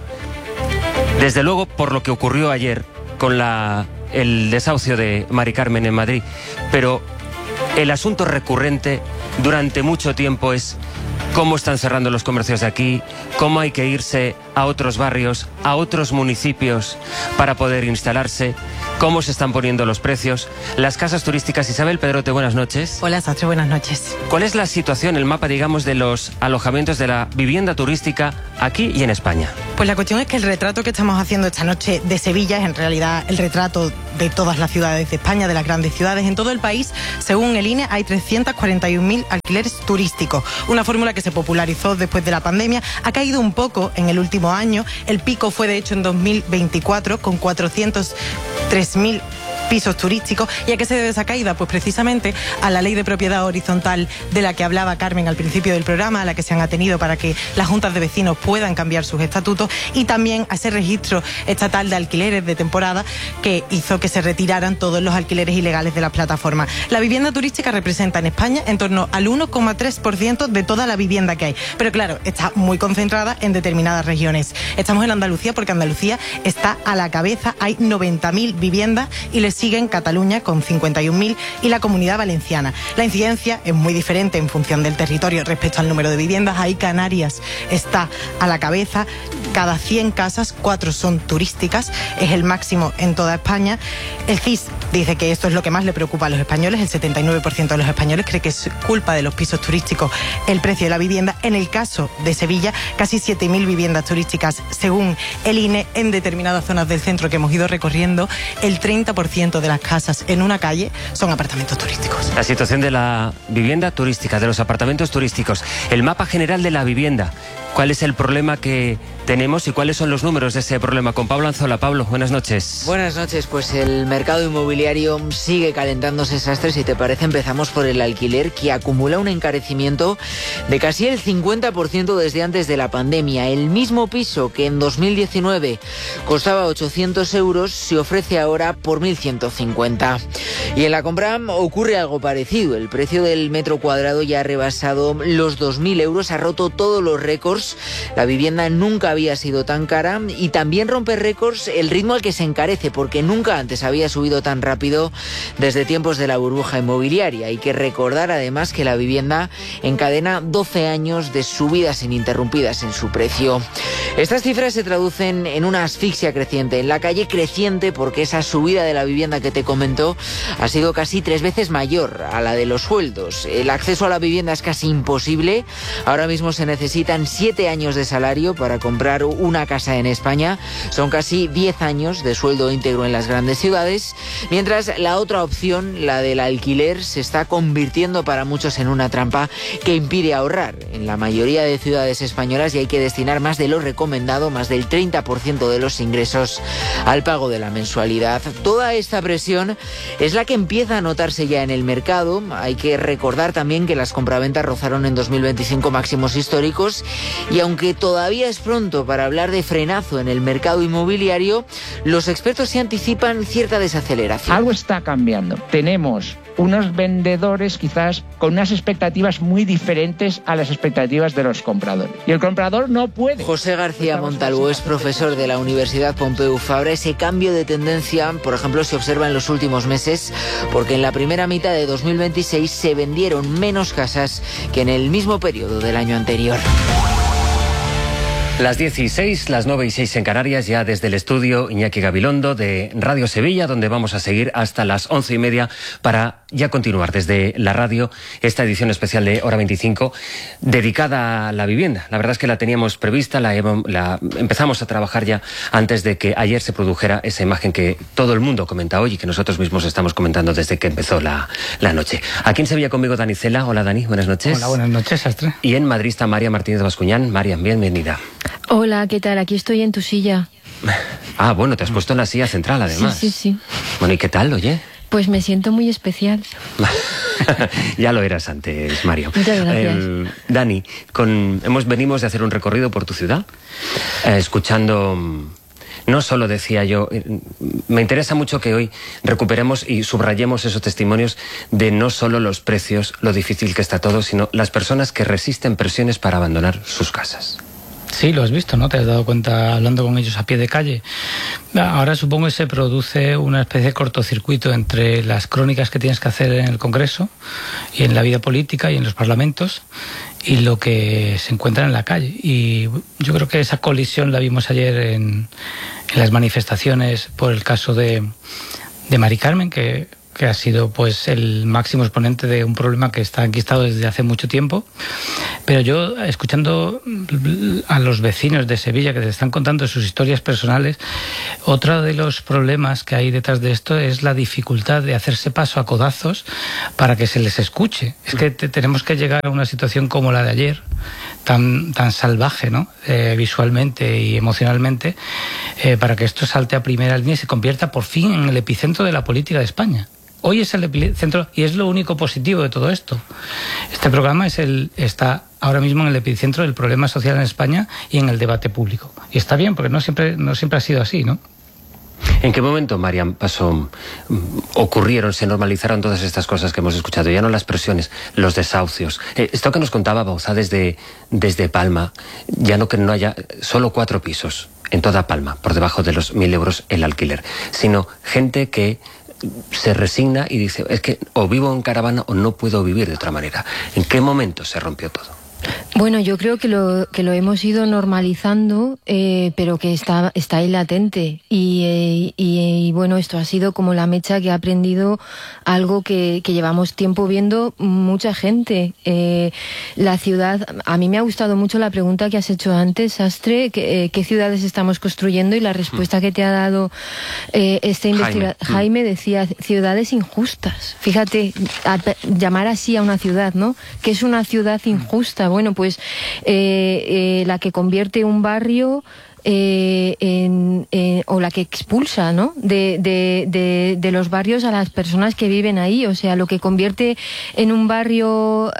Speaker 2: desde luego por lo que ocurrió ayer con el desahucio de Mari Carmen en Madrid, pero el asunto recurrente durante mucho tiempo es cómo están cerrando los comercios de aquí, cómo hay que irse a otros barrios, a otros municipios para poder instalarse, cómo se están poniendo los precios, las casas turísticas. Isabel Pedrote, buenas noches.
Speaker 1: Hola, Sastre, buenas noches.
Speaker 2: ¿Cuál es la situación, el mapa, digamos, de los alojamientos de la vivienda turística aquí y en España?
Speaker 1: Pues la cuestión es que el retrato que estamos haciendo esta noche de Sevilla es en realidad el retrato de todas las ciudades de España, de las grandes ciudades. En todo el país, según el INE, hay 341.000 alquileres turísticos. Una fórmula que se popularizó después de la pandemia. Ha caído un poco en el último año. El pico fue, de hecho, en 2024, con 403.000 pisos turísticos. ¿Y a qué se debe esa caída? Pues precisamente a la ley de propiedad horizontal de la que hablaba Carmen al principio del programa, a la que se han atenido para que las juntas de vecinos puedan cambiar sus estatutos, y también a ese registro estatal de alquileres de temporada que hizo que se retiraran todos los alquileres ilegales de las plataformas. La vivienda turística representa en España en torno al 1,3% de toda la vivienda que hay. Pero claro, está muy concentrada en determinadas regiones. Estamos en Andalucía porque Andalucía está a la cabeza. Hay 90.000 viviendas y les siguen Cataluña con 51.000 y la Comunidad Valenciana. La incidencia es muy diferente en función del territorio respecto al número de viviendas. Ahí Canarias está a la cabeza. Cada 100 casas, 4 son turísticas. Es el máximo en toda España. El CIS dice que esto es lo que más le preocupa a los españoles. El 79% de los españoles cree que es culpa de los pisos turísticos el precio de la vivienda. En el caso de Sevilla, casi 7.000 viviendas turísticas, según el INE, en determinadas zonas del centro que hemos ido recorriendo. El 30% de las casas en una calle son apartamentos turísticos.
Speaker 2: La situación de la vivienda turística, de los apartamentos turísticos, el mapa general de la vivienda. ¿Cuál es el problema que tenemos y cuáles son los números de ese problema? Con Pablo Anzola. Pablo, buenas noches.
Speaker 17: Buenas noches. Pues el mercado inmobiliario sigue calentándose, Sastre. Si te parece, empezamos por el alquiler, que acumula un encarecimiento de casi el 50% desde antes de la pandemia. El mismo piso que en 2019 costaba 800 euros se ofrece ahora por 1.150. Y en la compra ocurre algo parecido. El precio del metro cuadrado ya ha rebasado los 2.000 euros, ha roto todos los récords. La vivienda nunca había sido tan cara, y también rompe récords el ritmo al que se encarece, porque nunca antes había subido tan rápido desde tiempos de la burbuja inmobiliaria. Hay que recordar además que la vivienda encadena 12 años de subidas ininterrumpidas en su precio. Estas cifras se traducen en una asfixia creciente en la calle, creciente porque esa subida de la vivienda que te comento ha sido casi 3 veces mayor a la de los sueldos. El acceso a la vivienda es casi imposible. Ahora mismo se necesitan 7 años de salario para comprar una casa en España. Son casi 10 años de sueldo íntegro en las grandes ciudades, mientras la otra opción, la del alquiler, se está convirtiendo para muchos en una trampa que impide ahorrar. En la mayoría de ciudades españolas ya hay que destinar más de lo recomendado, más del 30% de los ingresos al pago de la mensualidad. Toda esta presión es la que empieza a notarse ya en el mercado. Hay que recordar también que las compraventas rozaron en 2025 máximos históricos, y aunque todavía es pronto para hablar de frenazo en el mercado inmobiliario, los expertos se anticipan cierta desaceleración.
Speaker 23: Algo está cambiando. Tenemos unos vendedores quizás con unas expectativas muy diferentes a las expectativas de los compradores. Y el comprador no puede.
Speaker 17: José García Montalvo es profesor de la Universidad Pompeu Fabra. Ese cambio de tendencia, por ejemplo, se observa en los últimos meses, porque en la primera mitad de 2026 se vendieron menos casas que en el mismo periodo del año anterior.
Speaker 2: Las 10:06, las 9:06 en Canarias, ya desde el estudio Iñaki Gabilondo de Radio Sevilla, donde vamos a seguir hasta las 11:30 para ya continuar desde la radio esta edición especial de Hora 25 dedicada a la vivienda. La verdad es que la teníamos prevista, la empezamos a trabajar ya antes de que ayer se produjera esa imagen que todo el mundo comenta hoy y que nosotros mismos estamos comentando desde que empezó la noche. Aquí en Sevilla conmigo Dani Cela. Hola Dani, buenas noches.
Speaker 3: Hola, buenas noches, Astre.
Speaker 2: Y en Madrid está María Martínez Bascuñán. María, bienvenida.
Speaker 4: Hola, ¿qué tal? Aquí estoy en tu silla.
Speaker 2: Ah, bueno, te has puesto en la silla central además.
Speaker 4: Sí.
Speaker 2: Bueno, ¿y qué tal, oye?
Speaker 4: Pues me siento muy especial.
Speaker 2: Ya lo eras antes, Mario.
Speaker 4: Muchas gracias.
Speaker 2: Dani, venimos de hacer un recorrido por tu ciudad, escuchando... No solo, decía yo, me interesa mucho que hoy recuperemos y subrayemos esos testimonios de no solo los precios, lo difícil que está todo, sino las personas que resisten presiones para abandonar sus casas.
Speaker 3: Sí, lo has visto, ¿no? Te has dado cuenta hablando con ellos a pie de calle. Ahora supongo que se produce una especie de cortocircuito entre las crónicas que tienes que hacer en el Congreso y en la vida política y en los parlamentos y lo que se encuentra en la calle. Y yo creo que esa colisión la vimos ayer en las manifestaciones por el caso de Mari Carmen, que ha sido pues el máximo exponente de un problema que está enquistado desde hace mucho tiempo. Pero yo, escuchando a los vecinos de Sevilla que te están contando sus historias personales, otro de los problemas que hay detrás de esto es la dificultad de hacerse paso a codazos para que se les escuche. Es que tenemos que llegar a una situación como la de ayer, tan salvaje, ¿no? Visualmente y emocionalmente, para que esto salte a primera línea y se convierta por fin en el epicentro de la política de España. Hoy es el epicentro y es lo único positivo de todo esto. Este programa está ahora mismo en el epicentro del problema social en España y en el debate público. Y está bien, porque no siempre ha sido así, ¿no?
Speaker 2: ¿En qué momento, Mariam, se normalizaron todas estas cosas que hemos escuchado? Ya no las presiones, los desahucios. Esto que nos contaba Bauza desde Palma, ya no que no haya solo 4 pisos en toda Palma, por debajo de los 1.000 euros el alquiler, sino gente que se resigna y dice, es que o vivo en caravana o no puedo vivir de otra manera. ¿En qué momento se rompió todo?
Speaker 4: Bueno, yo creo que lo hemos ido normalizando, pero que está ahí latente. Y bueno, esto ha sido como la mecha que ha aprendido algo que llevamos tiempo viendo mucha gente. La ciudad, a mí me ha gustado mucho la pregunta que has hecho antes, Astre, ¿qué ciudades estamos construyendo? Y la respuesta que te ha dado este investigador, Jaime, decía ciudades injustas. Fíjate, llamar así a una ciudad, ¿no? ¿Qué es una ciudad injusta? Bueno, pues la que convierte un barrio o la que expulsa, ¿no? de los barrios a las personas que viven ahí. O sea, lo que convierte en un barrio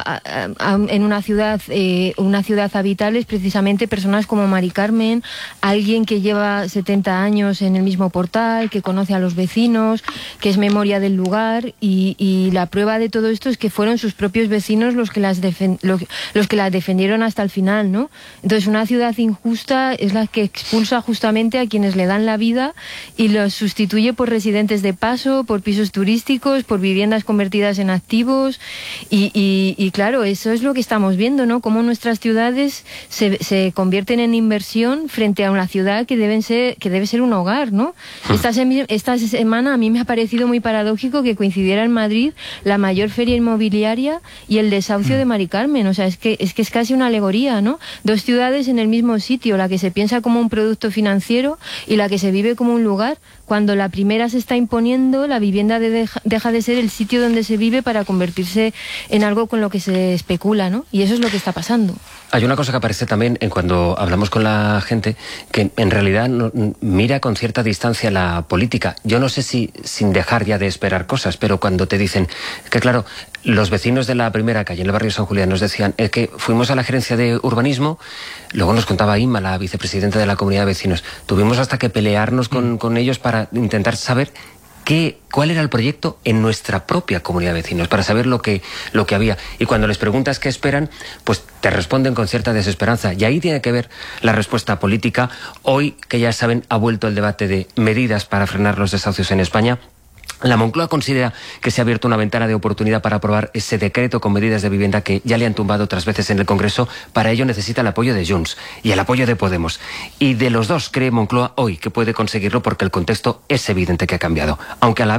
Speaker 4: en una ciudad habitable es precisamente personas como Mari Carmen, alguien que lleva 70 años en el mismo portal, que conoce a los vecinos, que es memoria del lugar, y la prueba de todo esto es que fueron sus propios vecinos los que las defendieron hasta el final, ¿no? Entonces, una ciudad injusta es la que expulsa justamente a quienes le dan la vida y los sustituye por residentes de paso, por pisos turísticos, por viviendas convertidas en activos y claro, eso es lo que estamos viendo, ¿no? Cómo nuestras ciudades se convierten en inversión frente a una ciudad que debe ser un hogar, ¿no? Esta semana a mí me ha parecido muy paradójico que coincidiera en Madrid la mayor feria inmobiliaria y el desahucio de Mari Carmen. O sea, es casi una alegoría, ¿no? 2 ciudades en el mismo sitio, la que se piensa como un producto financiero y la que se vive como un lugar. Cuando la primera se está imponiendo, la vivienda deja de ser el sitio donde se vive para convertirse en algo con lo que se especula, ¿no? Y eso es lo que está pasando.
Speaker 2: Hay una cosa que aparece también cuando hablamos con la gente, que en realidad mira con cierta distancia la política. Yo no sé si sin dejar ya de esperar cosas, pero cuando te dicen que, claro, los vecinos de la primera calle, en el barrio San Julián, nos decían que fuimos a la gerencia de urbanismo, luego nos contaba Inma, la vicepresidenta de la comunidad de vecinos, tuvimos hasta que pelearnos con ellos para intentar saber cuál era el proyecto en nuestra propia comunidad de vecinos, para saber lo que había. Y cuando les preguntas qué esperan, pues te responden con cierta desesperanza. Y ahí tiene que ver la respuesta política. Hoy, que ya saben, ha vuelto el debate de medidas para frenar los desahucios en España. La Moncloa considera que se ha abierto una ventana de oportunidad para aprobar ese decreto con medidas de vivienda que ya le han tumbado otras veces en el Congreso. Para ello necesita el apoyo de Junts y el apoyo de Podemos. Y de los dos cree Moncloa hoy que puede conseguirlo porque el contexto es evidente que ha cambiado. Aunque a la vez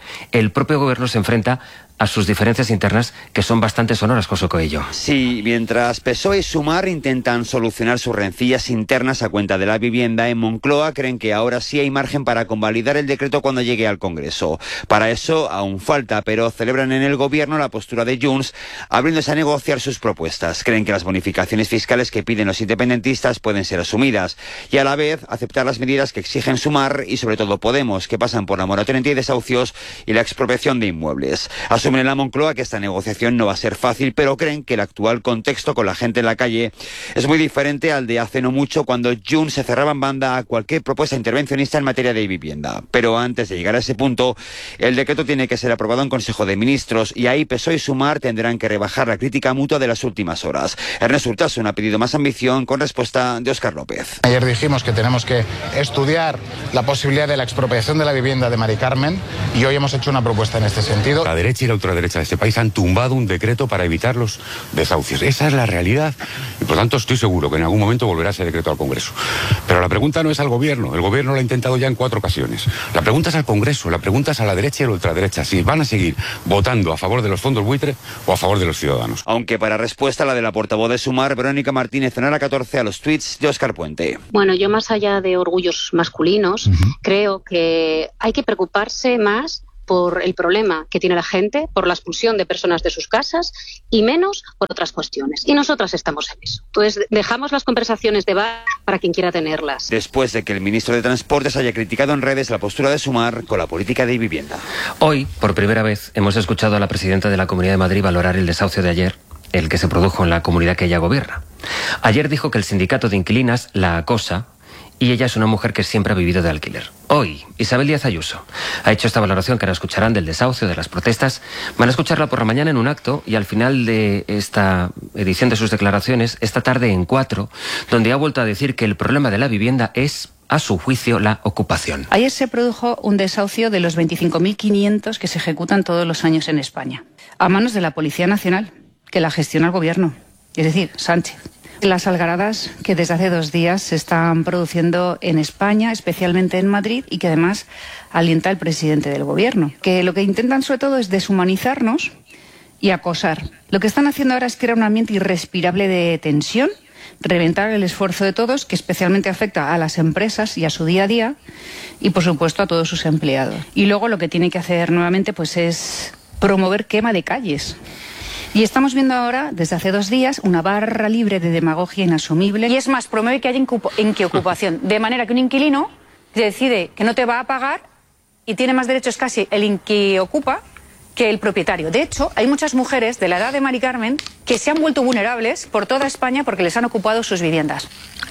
Speaker 2: el propio gobierno se enfrenta a sus diferencias internas, que son bastante sonoras, José Coello.
Speaker 5: Sí, mientras PSOE y Sumar intentan solucionar sus rencillas internas a cuenta de la vivienda, en Moncloa creen que ahora sí hay margen para convalidar el decreto cuando llegue al Congreso. Para eso aún falta, pero celebran en el gobierno la postura de Junts, abriéndose a negociar sus propuestas. Creen que las bonificaciones fiscales que piden los independentistas pueden ser asumidas y a la vez aceptar las medidas que exigen Sumar y sobre todo Podemos, que pasan por la moratoria de desahucios y la expropiación de inmuebles. Asumen en la Moncloa que esta negociación no va a ser fácil, pero creen que el actual contexto con la gente en la calle es muy diferente al de hace no mucho, cuando Junts se cerraba en banda a cualquier propuesta intervencionista en materia de vivienda. Pero antes de llegar a ese punto, el decreto tiene que ser aprobado en Consejo de Ministros y ahí PSOE y Sumar tendrán que rebajar la crítica mutua de las últimas horas. Ernest Urtasun ha pedido más ambición, con respuesta de Óscar López.
Speaker 7: Ayer dijimos que tenemos que estudiar la posibilidad de la expropiación de la vivienda de Mari Carmen y hoy hemos hecho una propuesta en este sentido.
Speaker 10: La derecha y la ultraderecha de este país han tumbado un decreto para evitar los desahucios. Esa es la realidad y por tanto estoy seguro que en algún momento volverá ese decreto al Congreso. Pero la pregunta no es al Gobierno, el Gobierno lo ha intentado ya en 4 ocasiones. La pregunta es al Congreso, la pregunta es a la derecha y a la ultraderecha, si van a seguir votando a favor de los fondos buitre o a favor de los ciudadanos.
Speaker 5: Aunque para respuesta la de la portavoz de Sumar, Verónica Martínez, en Hora 14, a los tweets de Óscar Puente.
Speaker 24: Bueno, yo más allá de orgullos masculinos, creo que hay que preocuparse más por el problema que tiene la gente, por la expulsión de personas de sus casas y menos por otras cuestiones. Y nosotras estamos en eso. Entonces, dejamos las conversaciones de bar para quien quiera tenerlas.
Speaker 5: Después de que el ministro de Transportes haya criticado en redes la postura de Sumar con la política de vivienda.
Speaker 2: Hoy, por primera vez, hemos escuchado a la presidenta de la Comunidad de Madrid valorar el desahucio de ayer, el que se produjo en la comunidad que ella gobierna. Ayer dijo que el sindicato de inquilinas la acosa y ella es una mujer que siempre ha vivido de alquiler. Hoy, Isabel Díaz Ayuso ha hecho esta valoración que ahora escucharán del desahucio, de las protestas. Van a escucharla por la mañana en un acto y al final de esta edición de sus declaraciones, esta tarde en 4, donde ha vuelto a decir que el problema de la vivienda es, a su juicio, la ocupación.
Speaker 25: Ayer se produjo un desahucio de los 25.500 que se ejecutan todos los años en España, a manos de la Policía Nacional, que la gestiona el Gobierno, es decir, Sánchez. Las algaradas que desde hace 2 días se están produciendo en España, especialmente en Madrid, y que además alienta el presidente del Gobierno. Que lo que intentan sobre todo es deshumanizarnos y acosar. Lo que están haciendo ahora es crear un ambiente irrespirable de tensión, reventar el esfuerzo de todos, que especialmente afecta a las empresas y a su día a día, y por supuesto a todos sus empleados. Y luego lo que tiene que hacer nuevamente pues es promover quema de calles. Y estamos viendo ahora, desde hace 2 días, una barra libre de demagogia inasumible. Y es más, promueve que haya ocupación. De manera que un inquilino decide que no te va a pagar y tiene más derechos casi el que ocupa que el propietario. De hecho, hay muchas mujeres de la edad de Mari Carmen que se han vuelto vulnerables por toda España porque les han ocupado sus viviendas.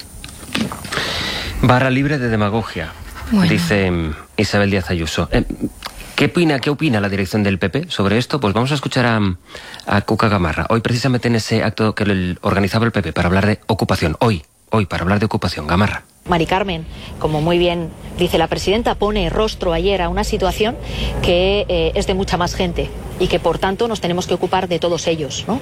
Speaker 2: Barra libre de demagogia, bueno, dice Isabel Díaz Ayuso. ¿Qué opina la dirección del PP sobre esto? Pues vamos a escuchar a Cuca Gamarra. Hoy precisamente en ese acto que organizaba el PP para hablar de ocupación. Hoy para hablar de ocupación. Gamarra.
Speaker 26: Mari Carmen, como muy bien dice la presidenta, pone rostro ayer a una situación que es de mucha más gente y que por tanto nos tenemos que ocupar de todos ellos, ¿no?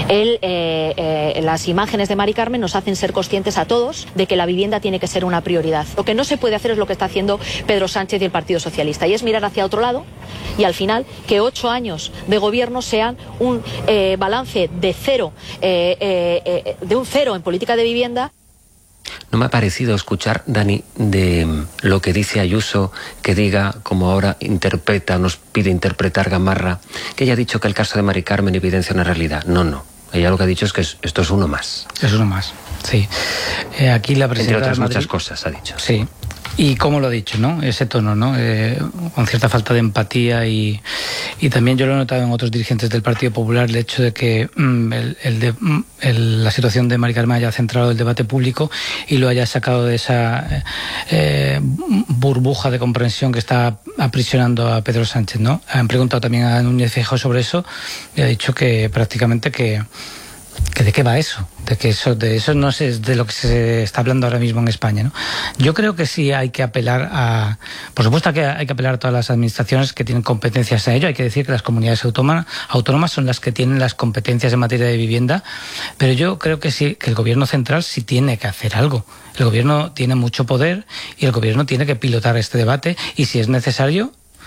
Speaker 26: Las imágenes de Mari Carmen nos hacen ser conscientes a todos de que la vivienda tiene que ser una prioridad. Lo que no se puede hacer es lo que está haciendo Pedro Sánchez y el Partido Socialista, y es mirar hacia otro lado y al final que 8 años de gobierno sean un balance de cero, de un cero en política de vivienda.
Speaker 2: No me ha parecido escuchar, Dani, de lo que dice Ayuso, que diga, como ahora nos pide interpretar Gamarra, que ella ha dicho que el caso de Mari Carmen evidencia una realidad. No. Ella lo que ha dicho es que esto es uno más.
Speaker 3: Es uno más, sí. Aquí la presidenta
Speaker 2: entre otras
Speaker 3: de Madrid,
Speaker 2: muchas cosas, ha dicho.
Speaker 3: Sí. Y cómo lo ha dicho, ¿no? Ese tono, ¿no? Con cierta falta de empatía y también yo lo he notado en otros dirigentes del Partido Popular, el hecho de que la situación de Mari Carmen haya centrado el debate público y lo haya sacado de esa burbuja de comprensión que está aprisionando a Pedro Sánchez, ¿no? Han preguntado también a Núñez Feijóo sobre eso y ha dicho que prácticamente que de qué va eso, de eso no es de lo que se está hablando ahora mismo en España, ¿no? Yo creo que sí hay que apelar por supuesto que hay que apelar a todas las administraciones que tienen competencias en ello. Hay que decir que las comunidades autónomas son las que tienen las competencias en materia de vivienda, pero yo creo que sí, que el gobierno central sí tiene que hacer algo. El gobierno tiene mucho poder y el gobierno tiene que pilotar este debate y si es necesario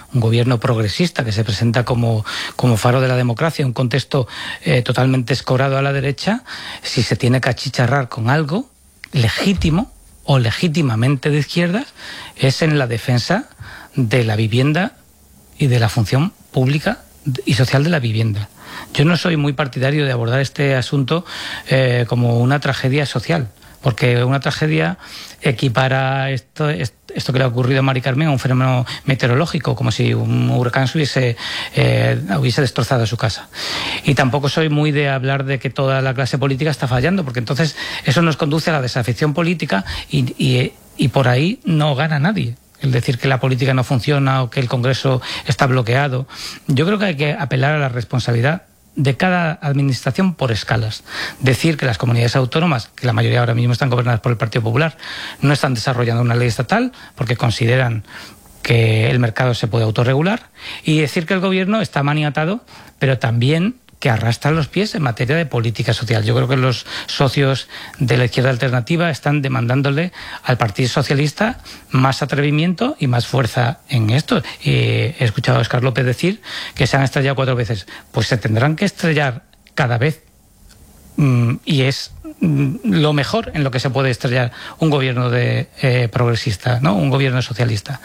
Speaker 3: un gobierno progresista que se presenta como faro de la democracia, un contexto totalmente escorado a la derecha, si se tiene que achicharrar con algo legítimo o legítimamente de izquierdas, es en la defensa de la vivienda y de la función pública y social de la vivienda. Yo no soy muy partidario de abordar este asunto como una tragedia social, porque una tragedia equipara esto que le ha ocurrido a Mari Carmen a un fenómeno meteorológico, como si un huracán hubiese destrozado su casa. Y tampoco soy muy de hablar de que toda la clase política está fallando, porque entonces eso nos conduce a la desafección política y por ahí no gana nadie. El decir que la política no funciona o que el Congreso está bloqueado. Yo creo que hay que apelar a la responsabilidad de cada administración por escalas. Decir que las comunidades autónomas, que la mayoría ahora mismo están gobernadas por el Partido Popular, no están desarrollando una ley estatal porque consideran que el mercado se puede autorregular, y decir que el gobierno está maniatado, pero también que arrastra los pies en materia de política social. Yo creo que los socios de la izquierda alternativa están demandándole al Partido Socialista más atrevimiento y más fuerza en esto. He escuchado a Óscar López decir que se han estrellado 4 veces. Pues se tendrán que estrellar cada vez. Y es lo mejor en lo que se puede estrellar un gobierno progresista, ¿no? Un gobierno socialista.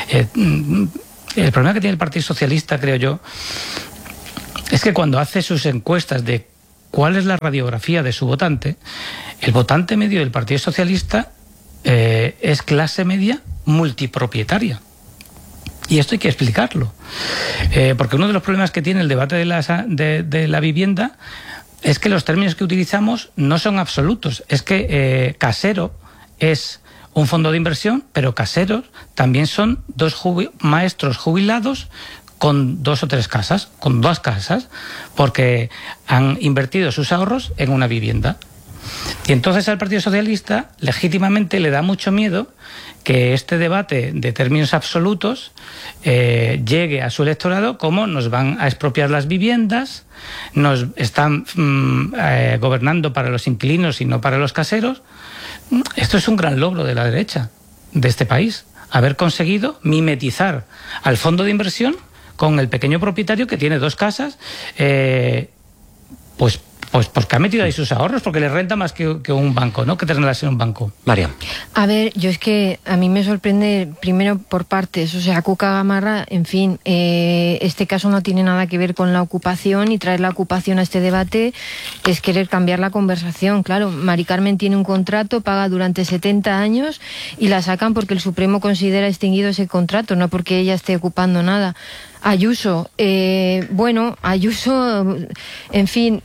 Speaker 3: El problema que tiene el Partido Socialista, creo yo, es que cuando hace sus encuestas de cuál es la radiografía de su votante, el votante medio del Partido Socialista es clase media multipropietaria. Y esto hay que explicarlo. Porque uno de los problemas que tiene el debate de la vivienda es que los términos que utilizamos no son absolutos. Es que casero es un fondo de inversión, pero caseros también son 2 maestros jubilados con 2 o 3 casas, con 2 casas, porque han invertido sus ahorros en una vivienda. Y entonces al Partido Socialista legítimamente le da mucho miedo que este debate de términos absolutos llegue a su electorado como nos van a expropiar las viviendas, nos están gobernando para los inquilinos y no para los caseros. Esto es un gran logro de la derecha de este país, haber conseguido mimetizar al fondo de inversión con el pequeño propietario que tiene 2 casas, pues porque ha metido ahí sus ahorros, porque le renta más que un banco, ¿no? Que tenerlas en un banco.
Speaker 2: María.
Speaker 4: A ver, yo es que a mí me sorprende primero por partes, o sea, Cuca Gamarra, en fin, este caso no tiene nada que ver con la ocupación, y traer la ocupación a este debate es querer cambiar la conversación. Claro, Mari Carmen tiene un contrato, paga durante 70 años y la sacan porque el Supremo considera extinguido ese contrato, no porque ella esté ocupando nada. Ayuso, Ayuso, en fin,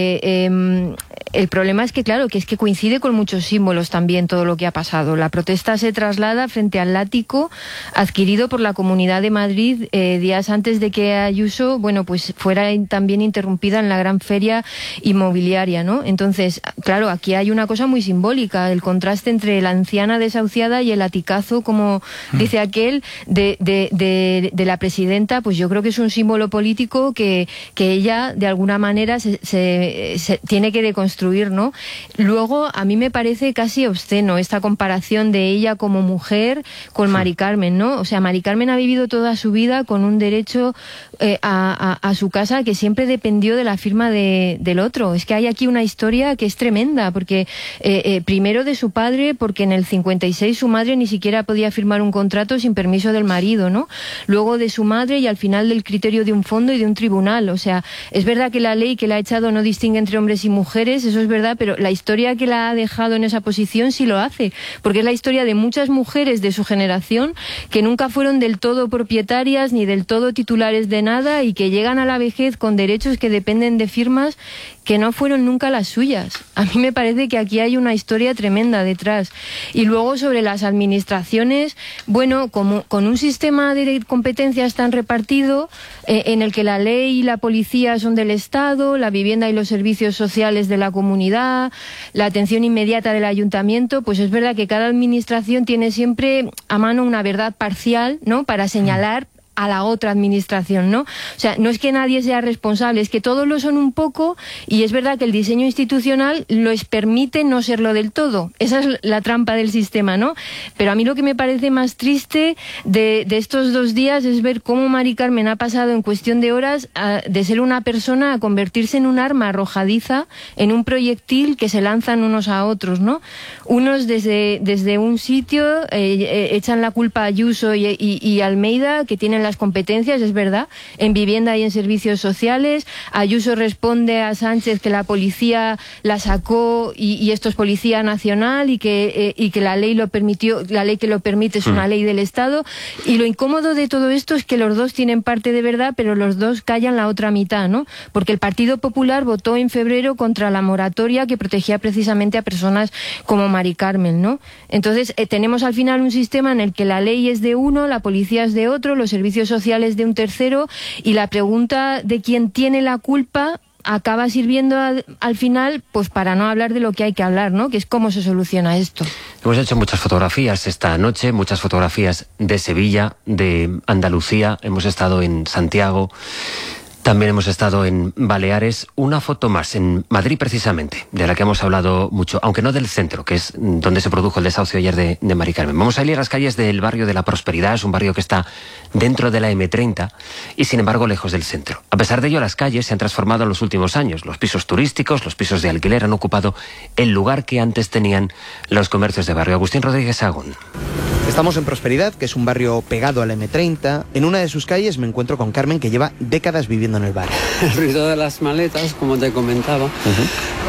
Speaker 4: el problema es que, claro, que coincide con muchos símbolos también todo lo que ha pasado. La protesta se traslada frente al látigo adquirido por la Comunidad de Madrid días antes de que Ayuso, pues fuera también interrumpida en la gran feria inmobiliaria, ¿no? Entonces, claro, aquí hay una cosa muy simbólica, el contraste entre la anciana desahuciada y el latigazo, como dice aquel, de la presidenta. Pues yo creo que es un símbolo político que ella de alguna manera se tiene que deconstruir, ¿no? Luego a mí me parece casi obsceno esta comparación de ella como mujer con Mari Carmen, ¿no? O sea, Mari Carmen ha vivido toda su vida con un derecho a su casa que siempre dependió de la firma del otro. Es que hay aquí una historia que es tremenda, porque primero de su padre, porque en el 56 su madre ni siquiera podía firmar un contrato sin permiso del marido, ¿no? Luego de su madre, y al final del criterio de un fondo y de un tribunal. O sea, es verdad que la ley que la ha echado no distingue entre hombres y mujeres, eso es verdad, pero la historia que la ha dejado en esa posición sí lo hace, porque es la historia de muchas mujeres de su generación que nunca fueron del todo propietarias ni del todo titulares de nada, y que llegan a la vejez con derechos que dependen de firmas que no fueron nunca las suyas. A mí me parece que aquí hay una historia tremenda detrás. Y luego sobre las administraciones, como con un sistema de competencias tan repartido, en el que la ley y la policía son del Estado, la vivienda y los servicios sociales de la comunidad, la atención inmediata del ayuntamiento, pues es verdad que cada administración tiene siempre a mano una verdad parcial, ¿no?, para señalar a la otra administración, ¿no? O sea, no es que nadie sea responsable, es que todos lo son un poco, y es verdad que el diseño institucional les permite no serlo del todo. Esa es la trampa del sistema, ¿no? Pero a mí lo que me parece más triste de estos 2 días es ver cómo Mari Carmen ha pasado en cuestión de horas de ser una persona a convertirse en un arma arrojadiza, en un proyectil que se lanzan unos a otros, ¿no? Unos desde un sitio echan la culpa a Ayuso y Almeida, que tienen las competencias, es verdad, en vivienda y en servicios sociales. Ayuso responde a Sánchez que la policía la sacó y esto es Policía Nacional y que la ley lo permitió, la ley que lo permite es una ley del Estado. Y lo incómodo de todo esto es que los dos tienen parte de verdad, pero los dos callan la otra mitad, ¿no? Porque el Partido Popular votó en febrero contra la moratoria que protegía precisamente a personas como Mari Carmen, ¿no? Entonces tenemos al final un sistema en el que la ley es de uno, la policía es de otro, los servicios sociales de un tercero, y la pregunta de quién tiene la culpa acaba sirviendo al final pues para no hablar de lo que hay que hablar, ¿no? Que es cómo se soluciona esto.
Speaker 2: Hemos hecho muchas fotografías esta noche, muchas fotografías de Sevilla, de Andalucía, hemos estado en Santiago, también hemos estado en Baleares. Una foto más en Madrid precisamente, de la que hemos hablado mucho, aunque no del centro, que es donde se produjo el desahucio ayer de Mari Carmen. Vamos a ir a las calles del barrio de la Prosperidad, es un barrio que está dentro de la M30 y sin embargo lejos del centro. A pesar de ello, las calles se han transformado en los últimos años. Los pisos turísticos, los pisos de alquiler han ocupado el lugar que antes tenían los comercios de barrio. Agustín Rodríguez Sagún.
Speaker 9: Estamos en Prosperidad, que es un barrio pegado a la M30. En una de sus calles me encuentro con Carmen, que lleva décadas viviendo en el barrio.
Speaker 11: El ruido de las maletas, como te comentaba.